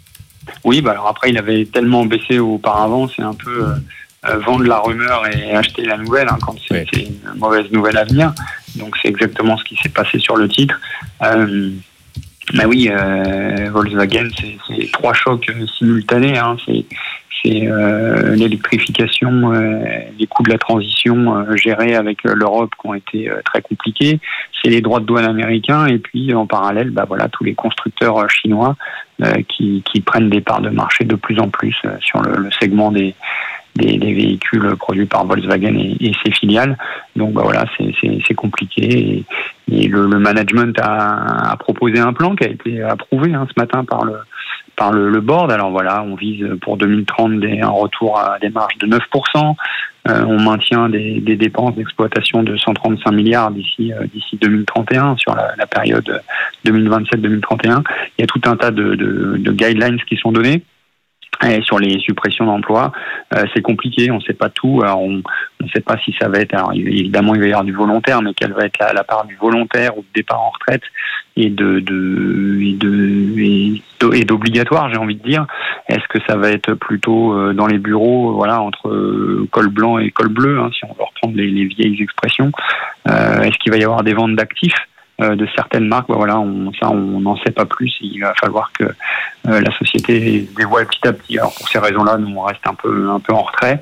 L: Oui, bah alors après, il avait tellement baissé auparavant, c'est un peu... Euh... Euh, vendre la rumeur et acheter la nouvelle hein, quand c'est, oui. c'est une mauvaise nouvelle à venir. Donc c'est exactement ce qui s'est passé sur le titre. Euh, bah oui, euh, Volkswagen, c'est, c'est trois chocs simultanés. Hein. C'est, c'est euh, l'électrification, euh, les coûts de la transition euh, gérés avec l'Europe qui ont été euh, très compliqués. C'est les droits de douane américains et puis en parallèle, bah voilà, tous les constructeurs chinois euh, qui, qui prennent des parts de marché de plus en plus euh, sur le, le segment des Des, des véhicules produits par Volkswagen et, et ses filiales. Donc bah voilà, c'est, c'est, c'est compliqué. Et, et le, le management a, a proposé un plan qui a été approuvé hein, ce matin par le par le, le board. Alors voilà, on vise pour deux mille trente des, un retour à des marges de neuf pour cent. Euh, on maintient des, des dépenses d'exploitation de cent trente-cinq milliards d'ici euh, d'ici deux mille trente et un sur la, la période deux mille vingt-sept deux mille trente et un. Il y a tout un tas de, de, de guidelines qui sont donnés. Et sur les suppressions d'emplois, euh, c'est compliqué, on ne sait pas tout. Alors on ne sait pas si ça va être, alors évidemment il va y avoir du volontaire, mais quelle va être la, la part du volontaire ou de départ en retraite et de, de, et, de, et, de, et d'obligatoire, j'ai envie de dire. Est-ce que ça va être plutôt dans les bureaux, voilà, entre col blanc et col bleu, hein, si on veut reprendre les, les vieilles expressions. Euh, est-ce qu'il va y avoir des ventes d'actifs de certaines marques? Bah voilà, on, ça on n'en sait pas plus. Il va falloir que euh, la société dévoile petit à petit. Alors pour ces raisons-là, nous on reste un peu un peu en retrait.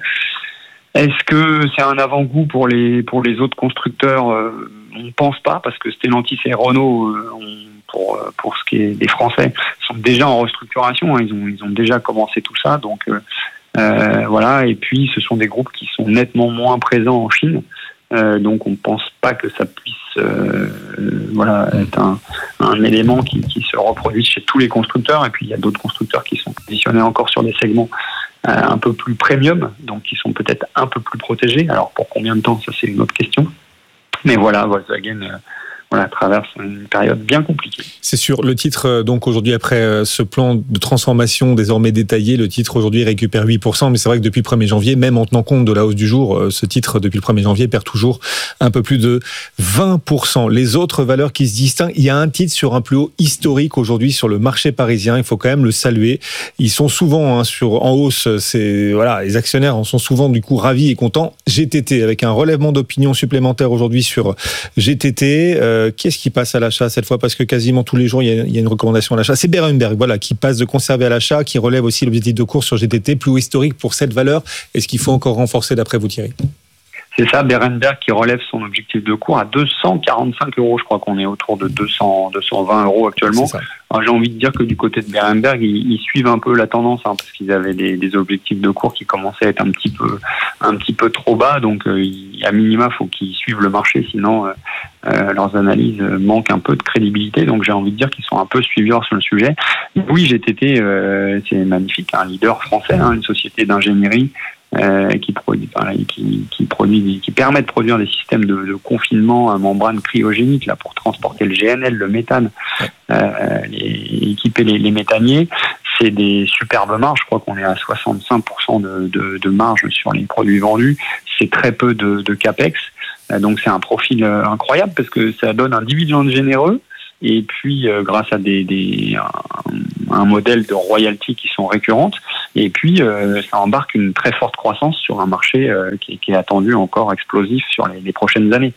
L: Est-ce que c'est un avant-goût pour les pour les autres constructeurs? euh, On pense pas, parce que Stellantis et Renault, euh, on, pour pour ce qui est des Français, sont déjà en restructuration. Hein, ils ont ils ont déjà commencé tout ça. Donc euh, euh, voilà. Et puis ce sont des groupes qui sont nettement moins présents en Chine. Euh, donc on ne pense pas que ça puisse euh, voilà, être un, un élément qui, qui se reproduise chez tous les constructeurs. Et puis il y a d'autres constructeurs qui sont positionnés encore sur des segments euh, un peu plus premium, donc qui sont peut-être un peu plus protégés. Alors pour combien de temps, ça c'est une autre question. Mais voilà, Volkswagen euh, voilà, traverse une période bien compliquée.
K: C'est sûr. Le titre, donc aujourd'hui, après ce plan de transformation désormais détaillé, le titre aujourd'hui récupère huit pour cent. Mais c'est vrai que depuis le premier janvier, même en tenant compte de la hausse du jour, ce titre, depuis le premier janvier, perd toujours un peu plus de vingt pour cent. Les autres valeurs qui se distinguent, il y a un titre sur un plus haut historique aujourd'hui sur le marché parisien. Il faut quand même le saluer. Ils sont souvent hein, sur, en hausse. C'est, voilà, les actionnaires en sont souvent du coup ravis et contents. G T T, avec un relèvement d'opinion supplémentaire aujourd'hui sur G T T. Euh, Euh, qui est-ce qui passe à l'achat cette fois? Parce que quasiment tous les jours, il y a, il y a une recommandation à l'achat. C'est Berenberg, voilà, qui passe de conserver à l'achat, qui relève aussi l'objectif de cours sur G T T, plus haut historique pour cette valeur. Est-ce qu'il faut encore renforcer d'après vous, Thierry?
L: C'est ça, Berenberg qui relève son objectif de cours à deux cent quarante-cinq euros. Je crois qu'on est autour de deux cents, deux cent vingt euros actuellement. Alors, j'ai envie de dire que du côté de Berenberg, ils, ils suivent un peu la tendance, hein, parce qu'ils avaient des, des objectifs de cours qui commençaient à être un petit peu, un petit peu trop bas. Donc, euh, à minima, il faut qu'ils suivent le marché, sinon euh, euh, leurs analyses manquent un peu de crédibilité. Donc, j'ai envie de dire qu'ils sont un peu suiveurs sur le sujet. Oui, G T T, euh, c'est magnifique, un leader français, hein, une société d'ingénierie. Euh, qui produit, enfin, qui, qui produit, qui permet de produire des systèmes de, de confinement à membrane cryogénique là pour transporter le G N L, le méthane, euh, les, équiper les, les méthaniers. C'est des superbes marges. Je crois qu'on est à soixante-cinq pour cent de, de, de marge sur les produits vendus. C'est très peu de, de capex. Euh, donc c'est un profil euh, incroyable parce que ça donne un dividende généreux. Et puis, euh, grâce à des, des un, un modèle de royalties qui sont récurrentes, et puis euh, ça embarque une très forte croissance sur un marché euh, qui, qui est attendu encore explosif sur les, les prochaines années.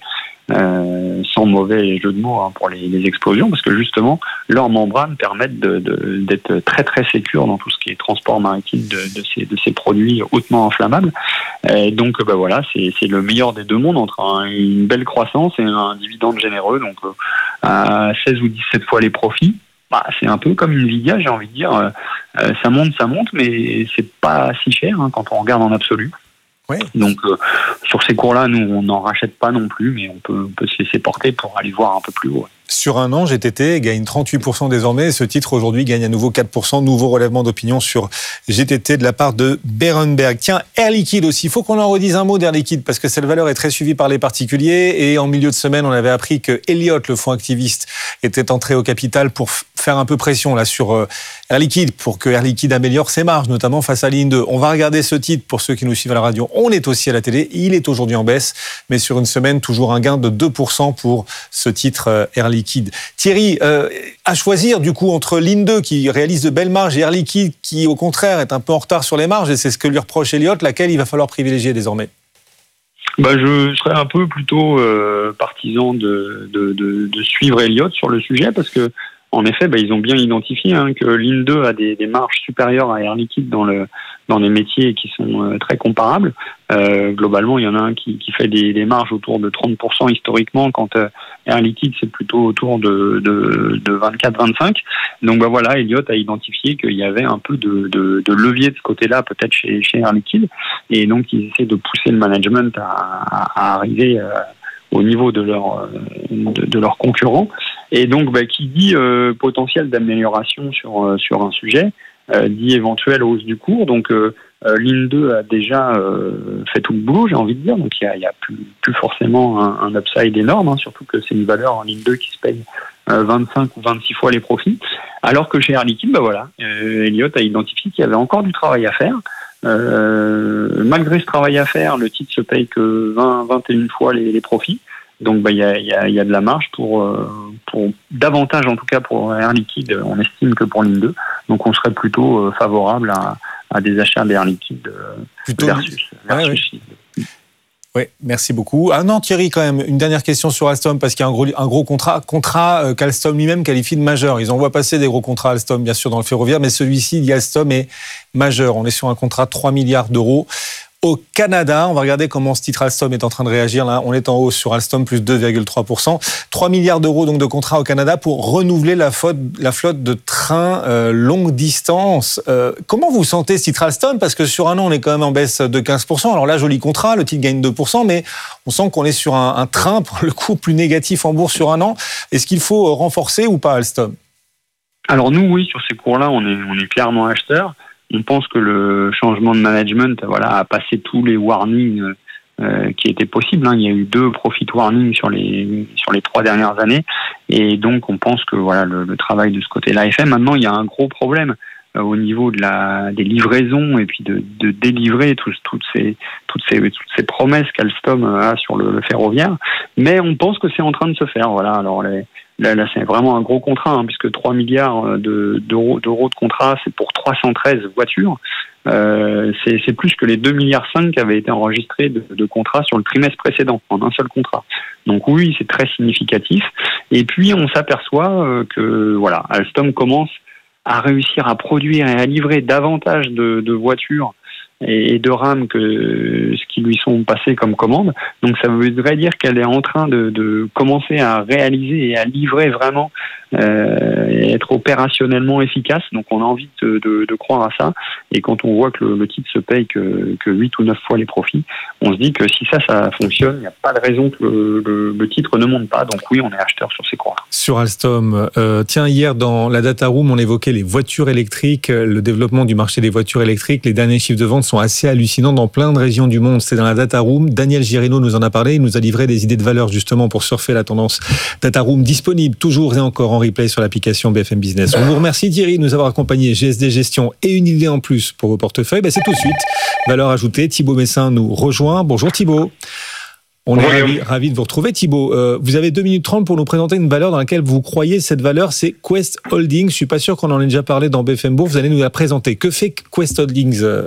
L: Euh, sans mauvais jeu de mots hein, pour les, les explosions, parce que justement leurs membranes permettent de, de, d'être très très sécures dans tout ce qui est transport maritime de, de, ces, de ces produits hautement inflammables. Et donc ben voilà, c'est, c'est le meilleur des deux mondes entre un, une belle croissance et un dividende généreux, donc euh, à seize ou dix-sept fois les profits. Bah, c'est un peu comme Nvidia, j'ai envie de dire. Euh, ça monte, ça monte, mais c'est pas si cher hein, quand on regarde en absolu.
K: Ouais.
L: Donc euh, sur ces cours-là, nous on n'en rachète pas non plus, mais on peut, on peut se laisser porter pour aller voir un peu plus haut.
K: Sur un an, G T T gagne trente-huit pour cent désormais. Ce titre aujourd'hui gagne à nouveau quatre pour cent. Nouveau relèvement d'opinion sur G T T de la part de Berenberg. Tiens, Air Liquide aussi. Il faut qu'on en redise un mot d'Air Liquide parce que cette valeur est très suivie par les particuliers. Et en milieu de semaine, on avait appris que Elliott, le fonds activiste, était entré au capital pour faire un peu pression là sur Air Liquide pour que Air Liquide améliore ses marges, notamment face à Ligne deux. On va regarder ce titre pour ceux qui nous suivent à la radio. On est aussi à la télé. Il est aujourd'hui en baisse, mais sur une semaine, toujours un gain de deux pour cent pour ce titre Air Liquide. Thierry, euh, à choisir du coup entre Ligne deux qui réalise de belles marges et Air Liquide qui au contraire est un peu en retard sur les marges, et c'est ce que lui reproche Elliott, laquelle il va falloir privilégier désormais?
L: Bah, je serais un peu plutôt euh, partisan de, de, de, de suivre Elliott sur le sujet parce que en effet, bah, ils ont bien identifié hein, que Ligne deux a des, des marges supérieures à Air Liquide dans, le, dans des métiers qui sont euh, très comparables. Euh, globalement, il y en a un qui, qui fait des, des marges autour de trente pour cent historiquement, quand euh, Air Liquide, c'est plutôt autour de, de, de vingt-quatre à vingt-cinq. Donc bah, voilà, Elliott a identifié qu'il y avait un peu de, de, de levier de ce côté-là, peut-être chez, chez Air Liquide. Et donc, ils essaient de pousser le management à, à, à arriver euh, au niveau de leurs de, de leurs concurrents. Et donc, bah, qui dit euh, potentiel d'amélioration sur euh, sur un sujet, euh, dit éventuelle hausse du cours. Donc, euh, euh, Ligne deux a déjà euh, fait tout le boulot, j'ai envie de dire. Donc, il y a, il y a plus, plus forcément un, un upside énorme, hein, surtout que c'est une valeur en Ligne deux qui se paye euh, vingt-cinq ou vingt-six fois les profits. Alors que chez Air Liquide, bah voilà, euh, Elliott a identifié qu'il y avait encore du travail à faire. Euh, malgré ce travail à faire, le titre se paye que vingt, vingt et une fois les, les profits. Donc, bah, il y a, y a, y a de la marge pour, euh, pour davantage, en tout cas pour Air Liquide, on estime que pour Ligne deux. Donc, on serait plutôt euh, favorable à, à des achats d'Air Liquide euh,
K: plutôt
L: versus. versus
K: ouais, ouais. Oui, merci beaucoup. Ah non, Thierry, quand même, une dernière question sur Alstom, parce qu'il y a un gros, un gros contrat, contrat euh, qu'Alstom lui-même qualifie de majeur. Ils envoient passer des gros contrats Alstom, bien sûr, dans le ferroviaire, mais celui-ci, dit Alstom, est majeur. On est sur un contrat de trois milliards d'euros. Au Canada, on va regarder comment ce titre Alstom est en train de réagir. Là, on est en hausse sur Alstom, plus deux virgule trois pour cent. trois milliards d'euros donc de contrats au Canada pour renouveler la flotte, la flotte de trains euh, longue distance. Euh, comment vous sentez ce titre Alstom? Parce que sur un an, on est quand même en baisse de quinze pour cent. Alors là, joli contrat, le titre gagne deux pour cent, mais on sent qu'on est sur un, un train, pour le coup, plus négatif en bourse sur un an. Est-ce qu'il faut renforcer ou pas Alstom?
L: Alors nous, oui, sur ces cours-là, on est, on est clairement acheteurs. On pense que le changement de management, voilà, a passé tous les warnings euh, qui étaient possibles. Hein. Il y a eu deux profit warnings sur les sur les trois dernières années, et donc on pense que voilà, le, le travail de ce côté-là est fait. Maintenant, il y a un gros problème euh, au niveau de la des livraisons et puis de, de délivrer tout, toutes ces toutes ces toutes ces promesses qu'Alstom a sur le, le ferroviaire. Mais on pense que c'est en train de se faire. Voilà. Alors les Là, là, c'est vraiment un gros contrat, hein, puisque trois milliards de, d'euros, d'euros de contrat, c'est pour trois cent treize voitures. euh, c'est, c'est plus que les deux virgule cinq milliards qui avaient été enregistrés de, de contrats sur le trimestre précédent, en un seul contrat. Donc oui, c'est très significatif. Et puis on s'aperçoit euh, que voilà, Alstom commence à réussir à produire et à livrer davantage de, de voitures et de rames que ce qui lui sont passés comme commande. Donc ça voudrait dire qu'elle est en train de, de commencer à réaliser et à livrer vraiment euh, et être opérationnellement efficace. Donc on a envie de, de, de croire à ça. Et quand on voit que le, le titre se paye que, que huit ou neuf fois les profits, on se dit que si ça, ça fonctionne, il n'y a pas de raison que le, le, le titre ne monte pas. Donc oui, on est acheteur sur ces cours-là.
K: Sur Alstom, euh, tiens, hier dans la data room, on évoquait les voitures électriques, le développement du marché des voitures électriques. Les derniers chiffres de vente sont assez hallucinants dans plein de régions du monde. C'est dans la data room. Daniel Girino nous en a parlé. Il nous a livré des idées de valeur justement pour surfer la tendance. Data room disponible toujours et encore en replay sur l'application B F M Business. On vous remercie Thierry de nous avoir accompagnés. G S D Gestion et une idée en plus pour vos portefeuilles. Ben, c'est tout de suite. Valeur ajoutée. Thibaut Messin nous rejoint. Bonjour Thibaut. On est ravis ravi de vous retrouver Thibaut. Euh, vous avez deux minutes trente pour nous présenter une valeur dans laquelle vous croyez. Cette valeur, c'est Quest Holdings. Je suis pas sûr qu'on en ait déjà parlé dans B F M Bourse. Vous allez nous la présenter. Que fait Quest Holdings euh...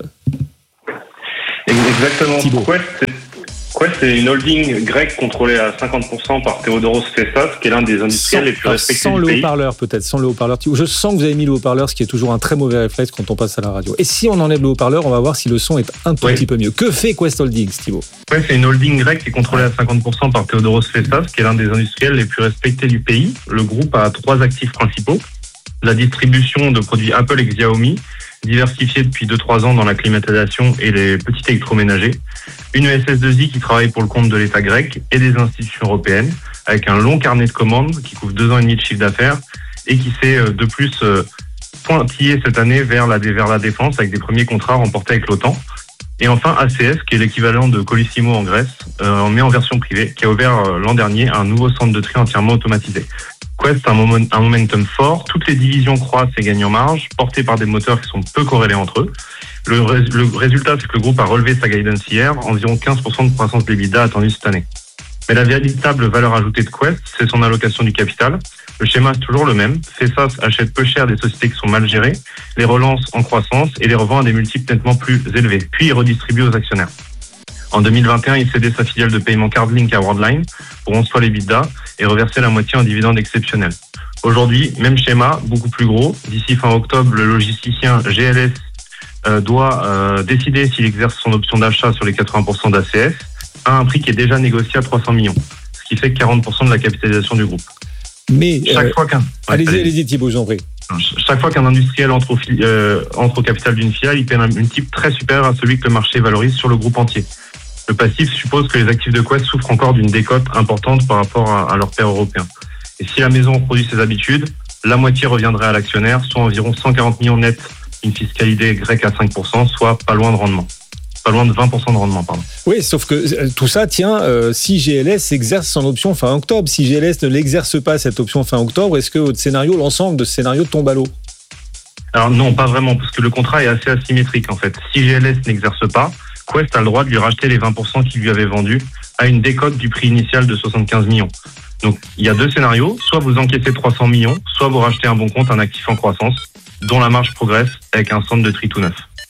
M: Exactement.
K: Thibaut.
M: Quest, c'est, Quest, c'est une holding grecque contrôlée à cinquante pour cent par Theodoros Fessas, qui est l'un des industriels sans, les plus respectés
K: sans
M: du
K: le
M: pays.
K: Haut-parleur, peut-être, sans le haut-parleur. Je sens que vous avez mis le haut-parleur, ce qui est toujours un très mauvais réflexe quand on passe à la radio. Et si on enlève le haut-parleur, on va voir si le son est un tout oui. petit peu mieux. Que fait Quest Holdings, Thibaut ?
M: Ouais, c'est une holding grecque qui est contrôlée à cinquante pour cent par Theodoros Fessas, qui est l'un des industriels les plus respectés du pays. Le groupe a trois actifs principaux. La distribution de produits Apple et Xiaomi, diversifiée depuis deux trois ans dans la climatisation et les petits électroménagers. Une E S S deux I qui travaille pour le compte de l'État grec et des institutions européennes, avec un long carnet de commandes qui couvre deux ans et demi de chiffre d'affaires et qui s'est de plus pointillé cette année vers la, vers la défense avec des premiers contrats remportés avec l'OTAN. Et enfin A C S, qui est l'équivalent de Colissimo en Grèce, euh, mais en version privée, qui a ouvert euh, l'an dernier un nouveau centre de tri entièrement automatisé. Quest a un, moment, un momentum fort, toutes les divisions croissent et gagnent en marge, portées par des moteurs qui sont peu corrélés entre eux. Le, le résultat, c'est que le groupe a relevé sa guidance hier, environ quinze pour cent de croissance de l'EBITDA attendue cette année. Mais la véritable valeur ajoutée de Quest, c'est son allocation du capital. Le schéma est toujours le même. Fessas achète peu cher des sociétés qui sont mal gérées, les relance en croissance et les revend à des multiples nettement plus élevés, puis il redistribue aux actionnaires. En deux mille vingt et un, il cédait sa filiale de paiement Cardlink à Worldline pour onze fois l'EBITDA et reversait la moitié en dividende exceptionnel. Aujourd'hui, même schéma, beaucoup plus gros. D'ici fin octobre, le logisticien G L S euh, doit euh, décider s'il exerce son option d'achat sur les quatre-vingts pour cent d'A C S à un prix qui est déjà négocié à trois cents millions, ce qui fait quarante pour cent de la capitalisation du groupe.
K: Mais
M: chaque
K: euh,
M: fois qu'un...
K: Allez-y, ouais, allez-y Thibaut, j'en prie.
M: Chaque fois qu'un industriel entre au, euh, entre au capital d'une filiale, il paie un multiple très supérieur à celui que le marché valorise sur le groupe entier. Le passif suppose que les actifs de Quest souffrent encore d'une décote importante par rapport à, à leurs pairs européens. Et si la maison reproduit ses habitudes, la moitié reviendrait à l'actionnaire, soit environ cent quarante millions net, une fiscalité grecque à cinq pour cent, soit pas loin de rendement. Pas loin de vingt pour cent de rendement, pardon.
K: Oui, sauf que euh, tout ça tient euh, si G L S exerce son option fin octobre. Si G L S ne l'exerce pas, cette option fin octobre, est-ce que votre scénario, l'ensemble de ce scénario tombe à l'eau ?
M: Alors non, pas vraiment, parce que le contrat est assez asymétrique en fait. Si G L S n'exerce pas, Quest a le droit de lui racheter les vingt pour cent qu'il lui avait vendus à une décote du prix initial de soixante-quinze millions. Donc il y a deux scénarios, soit vous encaissez trois cents millions, soit vous rachetez un bon compte, un actif en croissance, dont la marge progresse avec un centre de tri tout neuf.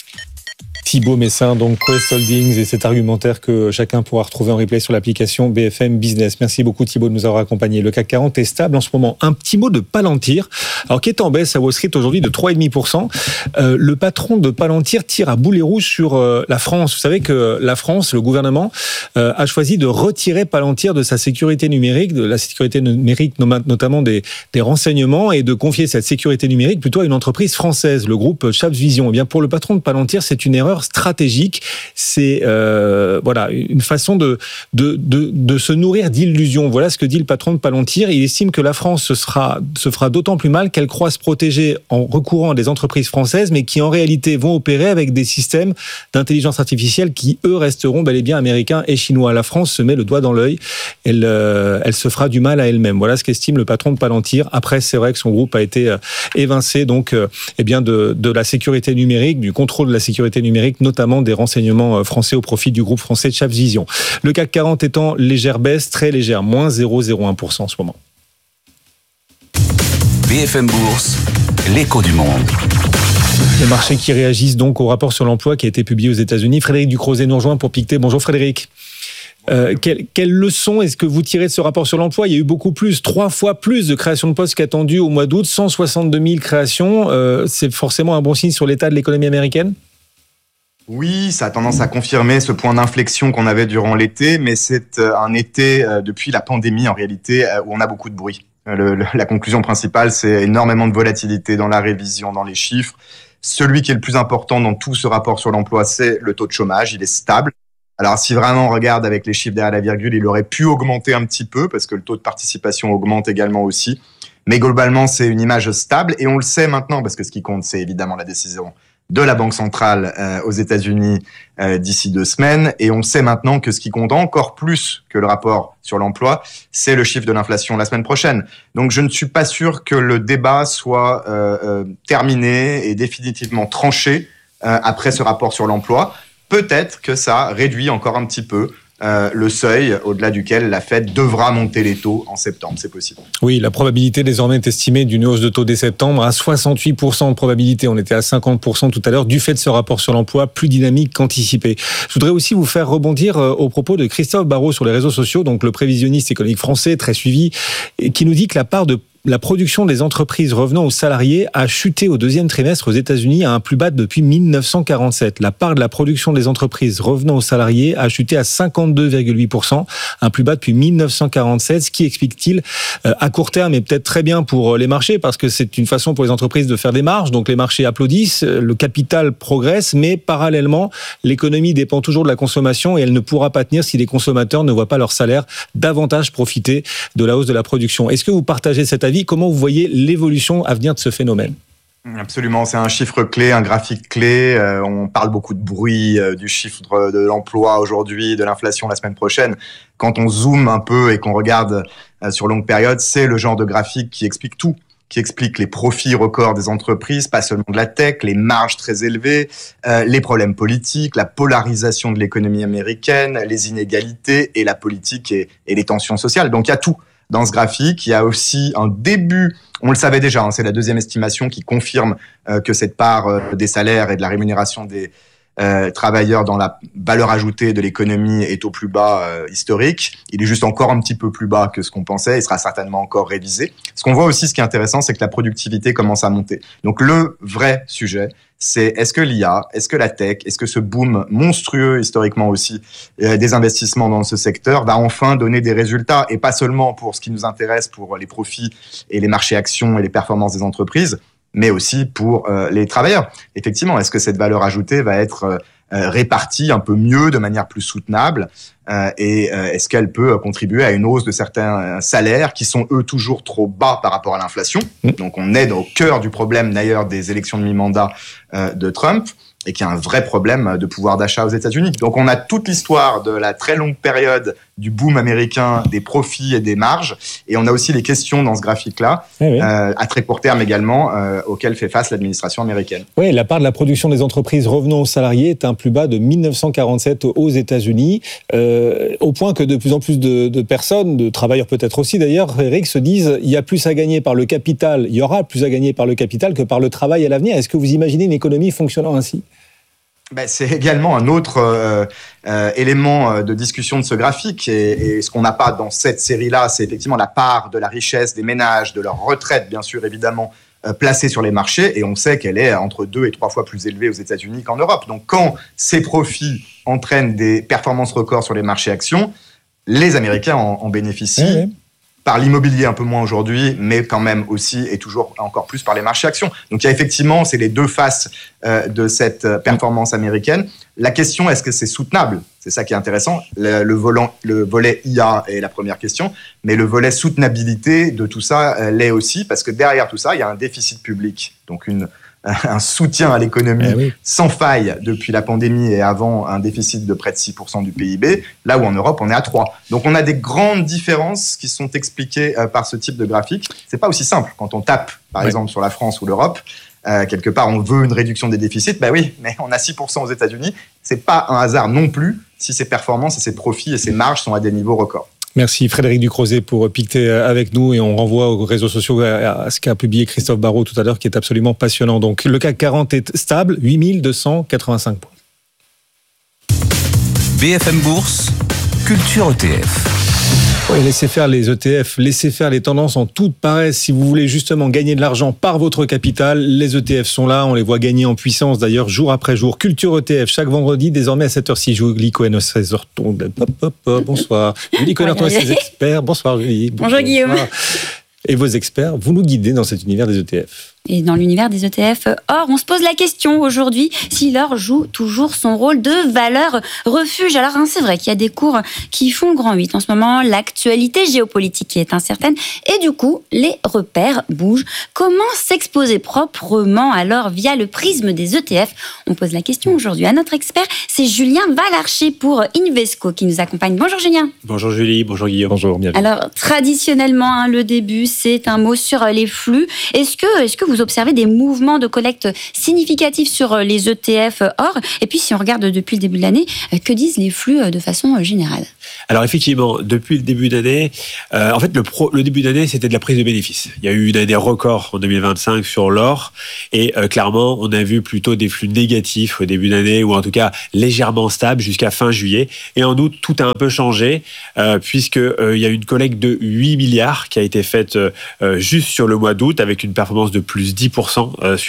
K: Thibaut Messin, donc Quest Holdings et cet argumentaire que chacun pourra retrouver en replay sur l'application B F M Business. Merci beaucoup Thibaut de nous avoir accompagnés. Le C A C quarante est stable en ce moment. Un petit mot de Palantir, alors qui est en baisse à Wall Street aujourd'hui de trois virgule cinq pour cent. Euh, le patron de Palantir tire à boulet rouge sur euh, la France. Vous savez que la France, le gouvernement, euh, a choisi de retirer Palantir de sa sécurité numérique, de la sécurité numérique notamment des, des renseignements, et de confier cette sécurité numérique plutôt à une entreprise française, le groupe Capvision. Eh bien, pour le patron de Palantir, c'est une erreur stratégique, c'est euh, voilà une façon de, de de de se nourrir d'illusions. Voilà ce que dit le patron de Palantir. Il estime que la France se sera se fera d'autant plus mal qu'elle croit se protéger en recourant à des entreprises françaises, mais qui en réalité vont opérer avec des systèmes d'intelligence artificielle qui eux resteront bel et bien américains et chinois. La France se met le doigt dans l'œil. Elle euh, elle se fera du mal à elle-même. Voilà ce qu'estime le patron de Palantir. Après, c'est vrai que son groupe a été euh, évincé donc euh, eh bien de de la sécurité numérique, du contrôle de la sécurité numérique, notamment des renseignements français au profit du groupe français Capvision. Le C A C quarante est en légère baisse, très légère, moins zéro virgule zéro un pour cent en ce moment.
E: B F M Bourse, l'écho du monde.
K: Les marchés qui réagissent donc au rapport sur l'emploi qui a été publié aux États-Unis. Frédéric Ducrozet nous rejoint pour Pictet. Bonjour Frédéric. Euh, quelle, quelle leçon est-ce que vous tirez de ce rapport sur l'emploi ? Il y a eu beaucoup plus, trois fois plus de créations de postes qu'attendu au mois d'août, cent soixante-deux mille créations. Euh, c'est forcément un bon signe sur l'état de l'économie américaine ?
N: Oui, ça a tendance à confirmer ce point d'inflexion qu'on avait durant l'été, mais c'est un été euh, depuis la pandémie en réalité euh, où on a beaucoup de bruit. Le, le, la conclusion principale, c'est énormément de volatilité dans la révision, dans les chiffres. Celui qui est le plus important dans tout ce rapport sur l'emploi, c'est le taux de chômage. Il est stable. Alors, si vraiment on regarde avec les chiffres derrière la virgule, il aurait pu augmenter un petit peu parce que le taux de participation augmente également aussi. Mais globalement, c'est une image stable et on le sait maintenant parce que ce qui compte, c'est évidemment la décision de la Banque centrale euh, aux États-Unis euh, d'ici deux semaines. Et on sait maintenant que ce qui compte encore plus que le rapport sur l'emploi, c'est le chiffre de l'inflation la semaine prochaine. Donc je ne suis pas sûr que le débat soit euh, euh, terminé et définitivement tranché euh, après ce rapport sur l'emploi. Peut-être que ça réduit encore un petit peu Euh, le seuil au-delà duquel la Fed devra monter les taux en septembre, c'est possible.
K: Oui, la probabilité désormais est estimée d'une hausse de taux dès septembre à soixante-huit pour cent de probabilité. On était à cinquante pour cent tout à l'heure du fait de ce rapport sur l'emploi plus dynamique qu'anticipé. Je voudrais aussi vous faire rebondir au propos de Christophe Barrot sur les réseaux sociaux, donc le prévisionniste économique français très suivi, et qui nous dit que la part de la production des entreprises revenant aux salariés a chuté au deuxième trimestre aux États-Unis à un plus bas depuis mille neuf cent quarante-sept. La part de la production des entreprises revenant aux salariés a chuté à cinquante-deux virgule huit pour cent, un plus bas depuis mille neuf cent quarante-sept. Ce qui explique-t-il à court terme est peut-être très bien pour les marchés parce que c'est une façon pour les entreprises de faire des marges. Donc les marchés applaudissent, le capital progresse, mais parallèlement, l'économie dépend toujours de la consommation et elle ne pourra pas tenir si les consommateurs ne voient pas leur salaire davantage profiter de la hausse de la production. Est-ce que vous partagez cet avis ? Comment vous voyez l'évolution à venir de ce phénomène ?
N: Absolument, c'est un chiffre clé, un graphique clé. Euh, on parle beaucoup de bruit, euh, du chiffre de l'emploi aujourd'hui, de l'inflation la semaine prochaine. Quand on zoome un peu et qu'on regarde euh, sur longue période, c'est le genre de graphique qui explique tout, qui explique les profits records des entreprises, pas seulement de la tech, les marges très élevées, euh, les problèmes politiques, la polarisation de l'économie américaine, les inégalités et la politique et, et les tensions sociales. Donc il y a tout. Dans ce graphique, il y a aussi un début, on le savait déjà, hein, c'est la deuxième estimation qui confirme euh, que cette part euh, des salaires et de la rémunération des euh, travailleurs dans la valeur ajoutée de l'économie est au plus bas euh, historique. Il est juste encore un petit peu plus bas que ce qu'on pensait, il sera certainement encore révisé. Ce qu'on voit aussi, ce qui est intéressant, c'est que la productivité commence à monter. Donc le vrai sujet, c'est est-ce que l'I A, est-ce que la tech, est-ce que ce boom monstrueux historiquement aussi euh, des investissements dans ce secteur va enfin donner des résultats et pas seulement pour ce qui nous intéresse, pour les profits et les marchés actions et les performances des entreprises, mais aussi pour euh, les travailleurs. Effectivement, est-ce que cette valeur ajoutée va être euh, répartie un peu mieux, de manière plus soutenable euh, et euh, est-ce qu'elle peut contribuer à une hausse de certains salaires qui sont, eux, toujours trop bas par rapport à l'inflation. Donc, on est au cœur du problème, d'ailleurs, des élections de mi-mandat euh, de Trump et qui a un vrai problème de pouvoir d'achat aux États-Unis. Donc, on a toute l'histoire de la très longue période du boom américain, des profits et des marges. Et on a aussi les questions dans ce graphique-là, oui, oui. Euh, à très court terme également, euh, auxquelles fait face l'administration américaine.
K: Oui, la part de la production des entreprises revenant aux salariés est un plus bas de mille neuf cent quarante-sept aux États-Unis, euh, au point que de plus en plus de, de personnes, de travailleurs peut-être aussi d'ailleurs, Eric, se disent il y a plus à gagner par le capital, il y aura plus à gagner par le capital que par le travail à l'avenir. Est-ce que vous imaginez une économie fonctionnant ainsi ?
N: Ben, c'est également un autre euh, euh, élément de discussion de ce graphique et, et ce qu'on n'a pas dans cette série-là, c'est effectivement la part de la richesse des ménages, de leur retraite, bien sûr, évidemment, euh, placée sur les marchés et on sait qu'elle est entre deux et trois fois plus élevée aux États-Unis qu'en Europe. Donc, quand ces profits entraînent des performances records sur les marchés actions, les Américains en, en bénéficient. Oui, oui. Par l'immobilier un peu moins aujourd'hui, mais quand même aussi et toujours encore plus par les marchés actions. Donc il y a effectivement, c'est les deux faces euh, de cette performance américaine. La question, est-ce que c'est soutenable ? C'est ça qui est intéressant. Le, le, volant, le volet I A est la première question, mais le volet soutenabilité de tout ça euh, l'est aussi, parce que derrière tout ça, il y a un déficit public, donc une un soutien à l'économie eh oui. sans faille depuis la pandémie et avant un déficit de près de six pour cent du P I B, là où en Europe on est à trois. Donc on a des grandes différences qui sont expliquées par ce type de graphique. C'est pas aussi simple quand on tape par oui. exemple sur la France ou l'Europe. Euh, quelque part on veut une réduction des déficits, ben oui, mais on a six pour cent aux États-Unis. C'est pas un hasard non plus si ces performances et ces profits et ces marges sont à des niveaux records.
K: Merci Frédéric Ducrozet pour piqueter avec nous et on renvoie aux réseaux sociaux à ce qu'a publié Christophe Barrault tout à l'heure qui est absolument passionnant. Donc le C A C quarante est stable, huit mille deux cent quatre-vingt-cinq points.
E: B F M Bourse, Culture E T F.
K: Oui, laissez faire les E T F, laissez faire les tendances en toute paresse. Si vous voulez justement gagner de l'argent par votre capital, les E T F sont là. On les voit gagner en puissance d'ailleurs jour après jour. Culture E T F, chaque vendredi, désormais à cette heure-ci. Julie Cohen, seize heures. Hop, hop, hop, bonsoir. Julie Cohen, toi, ses experts. Bonsoir, Julie.
O: Bonjour, Bonjour Guillaume.
K: Et vos experts, vous nous guidez dans cet univers des E T F.
O: Et dans l'univers des E T F, or, on se pose la question aujourd'hui si l'or joue toujours son rôle de valeur refuge. Alors, hein, c'est vrai qu'il y a des cours qui font grand huit en ce moment. L'actualité géopolitique est incertaine et du coup, les repères bougent. Comment s'exposer proprement à l'or via le prisme des E T F? On pose la question aujourd'hui à notre expert. C'est Julien Valarcher pour Invesco qui nous accompagne. Bonjour Julien.
P: Bonjour Julie, bonjour Guillaume.
K: Bonjour, bienvenue.
O: Alors, traditionnellement, hein, le début, c'est un mot sur les flux. Est-ce que, est-ce que vous observez des mouvements de collecte significatifs sur les E T F or? Et puis, si on regarde depuis le début de l'année, que disent les flux de façon générale?
P: Alors effectivement, depuis le début d'année, euh, en fait, le, pro, le début d'année, c'était de la prise de bénéfices. Il y a eu une année record en deux mille vingt-cinq sur l'or et euh, clairement, on a vu plutôt des flux négatifs au début d'année ou en tout cas légèrement stables jusqu'à fin juillet. Et en août, tout a un peu changé euh, puisque euh, il y a eu une collecte de huit milliards qui a été faite euh, juste sur le mois d'août avec une performance de plus dix pour cent euh, sur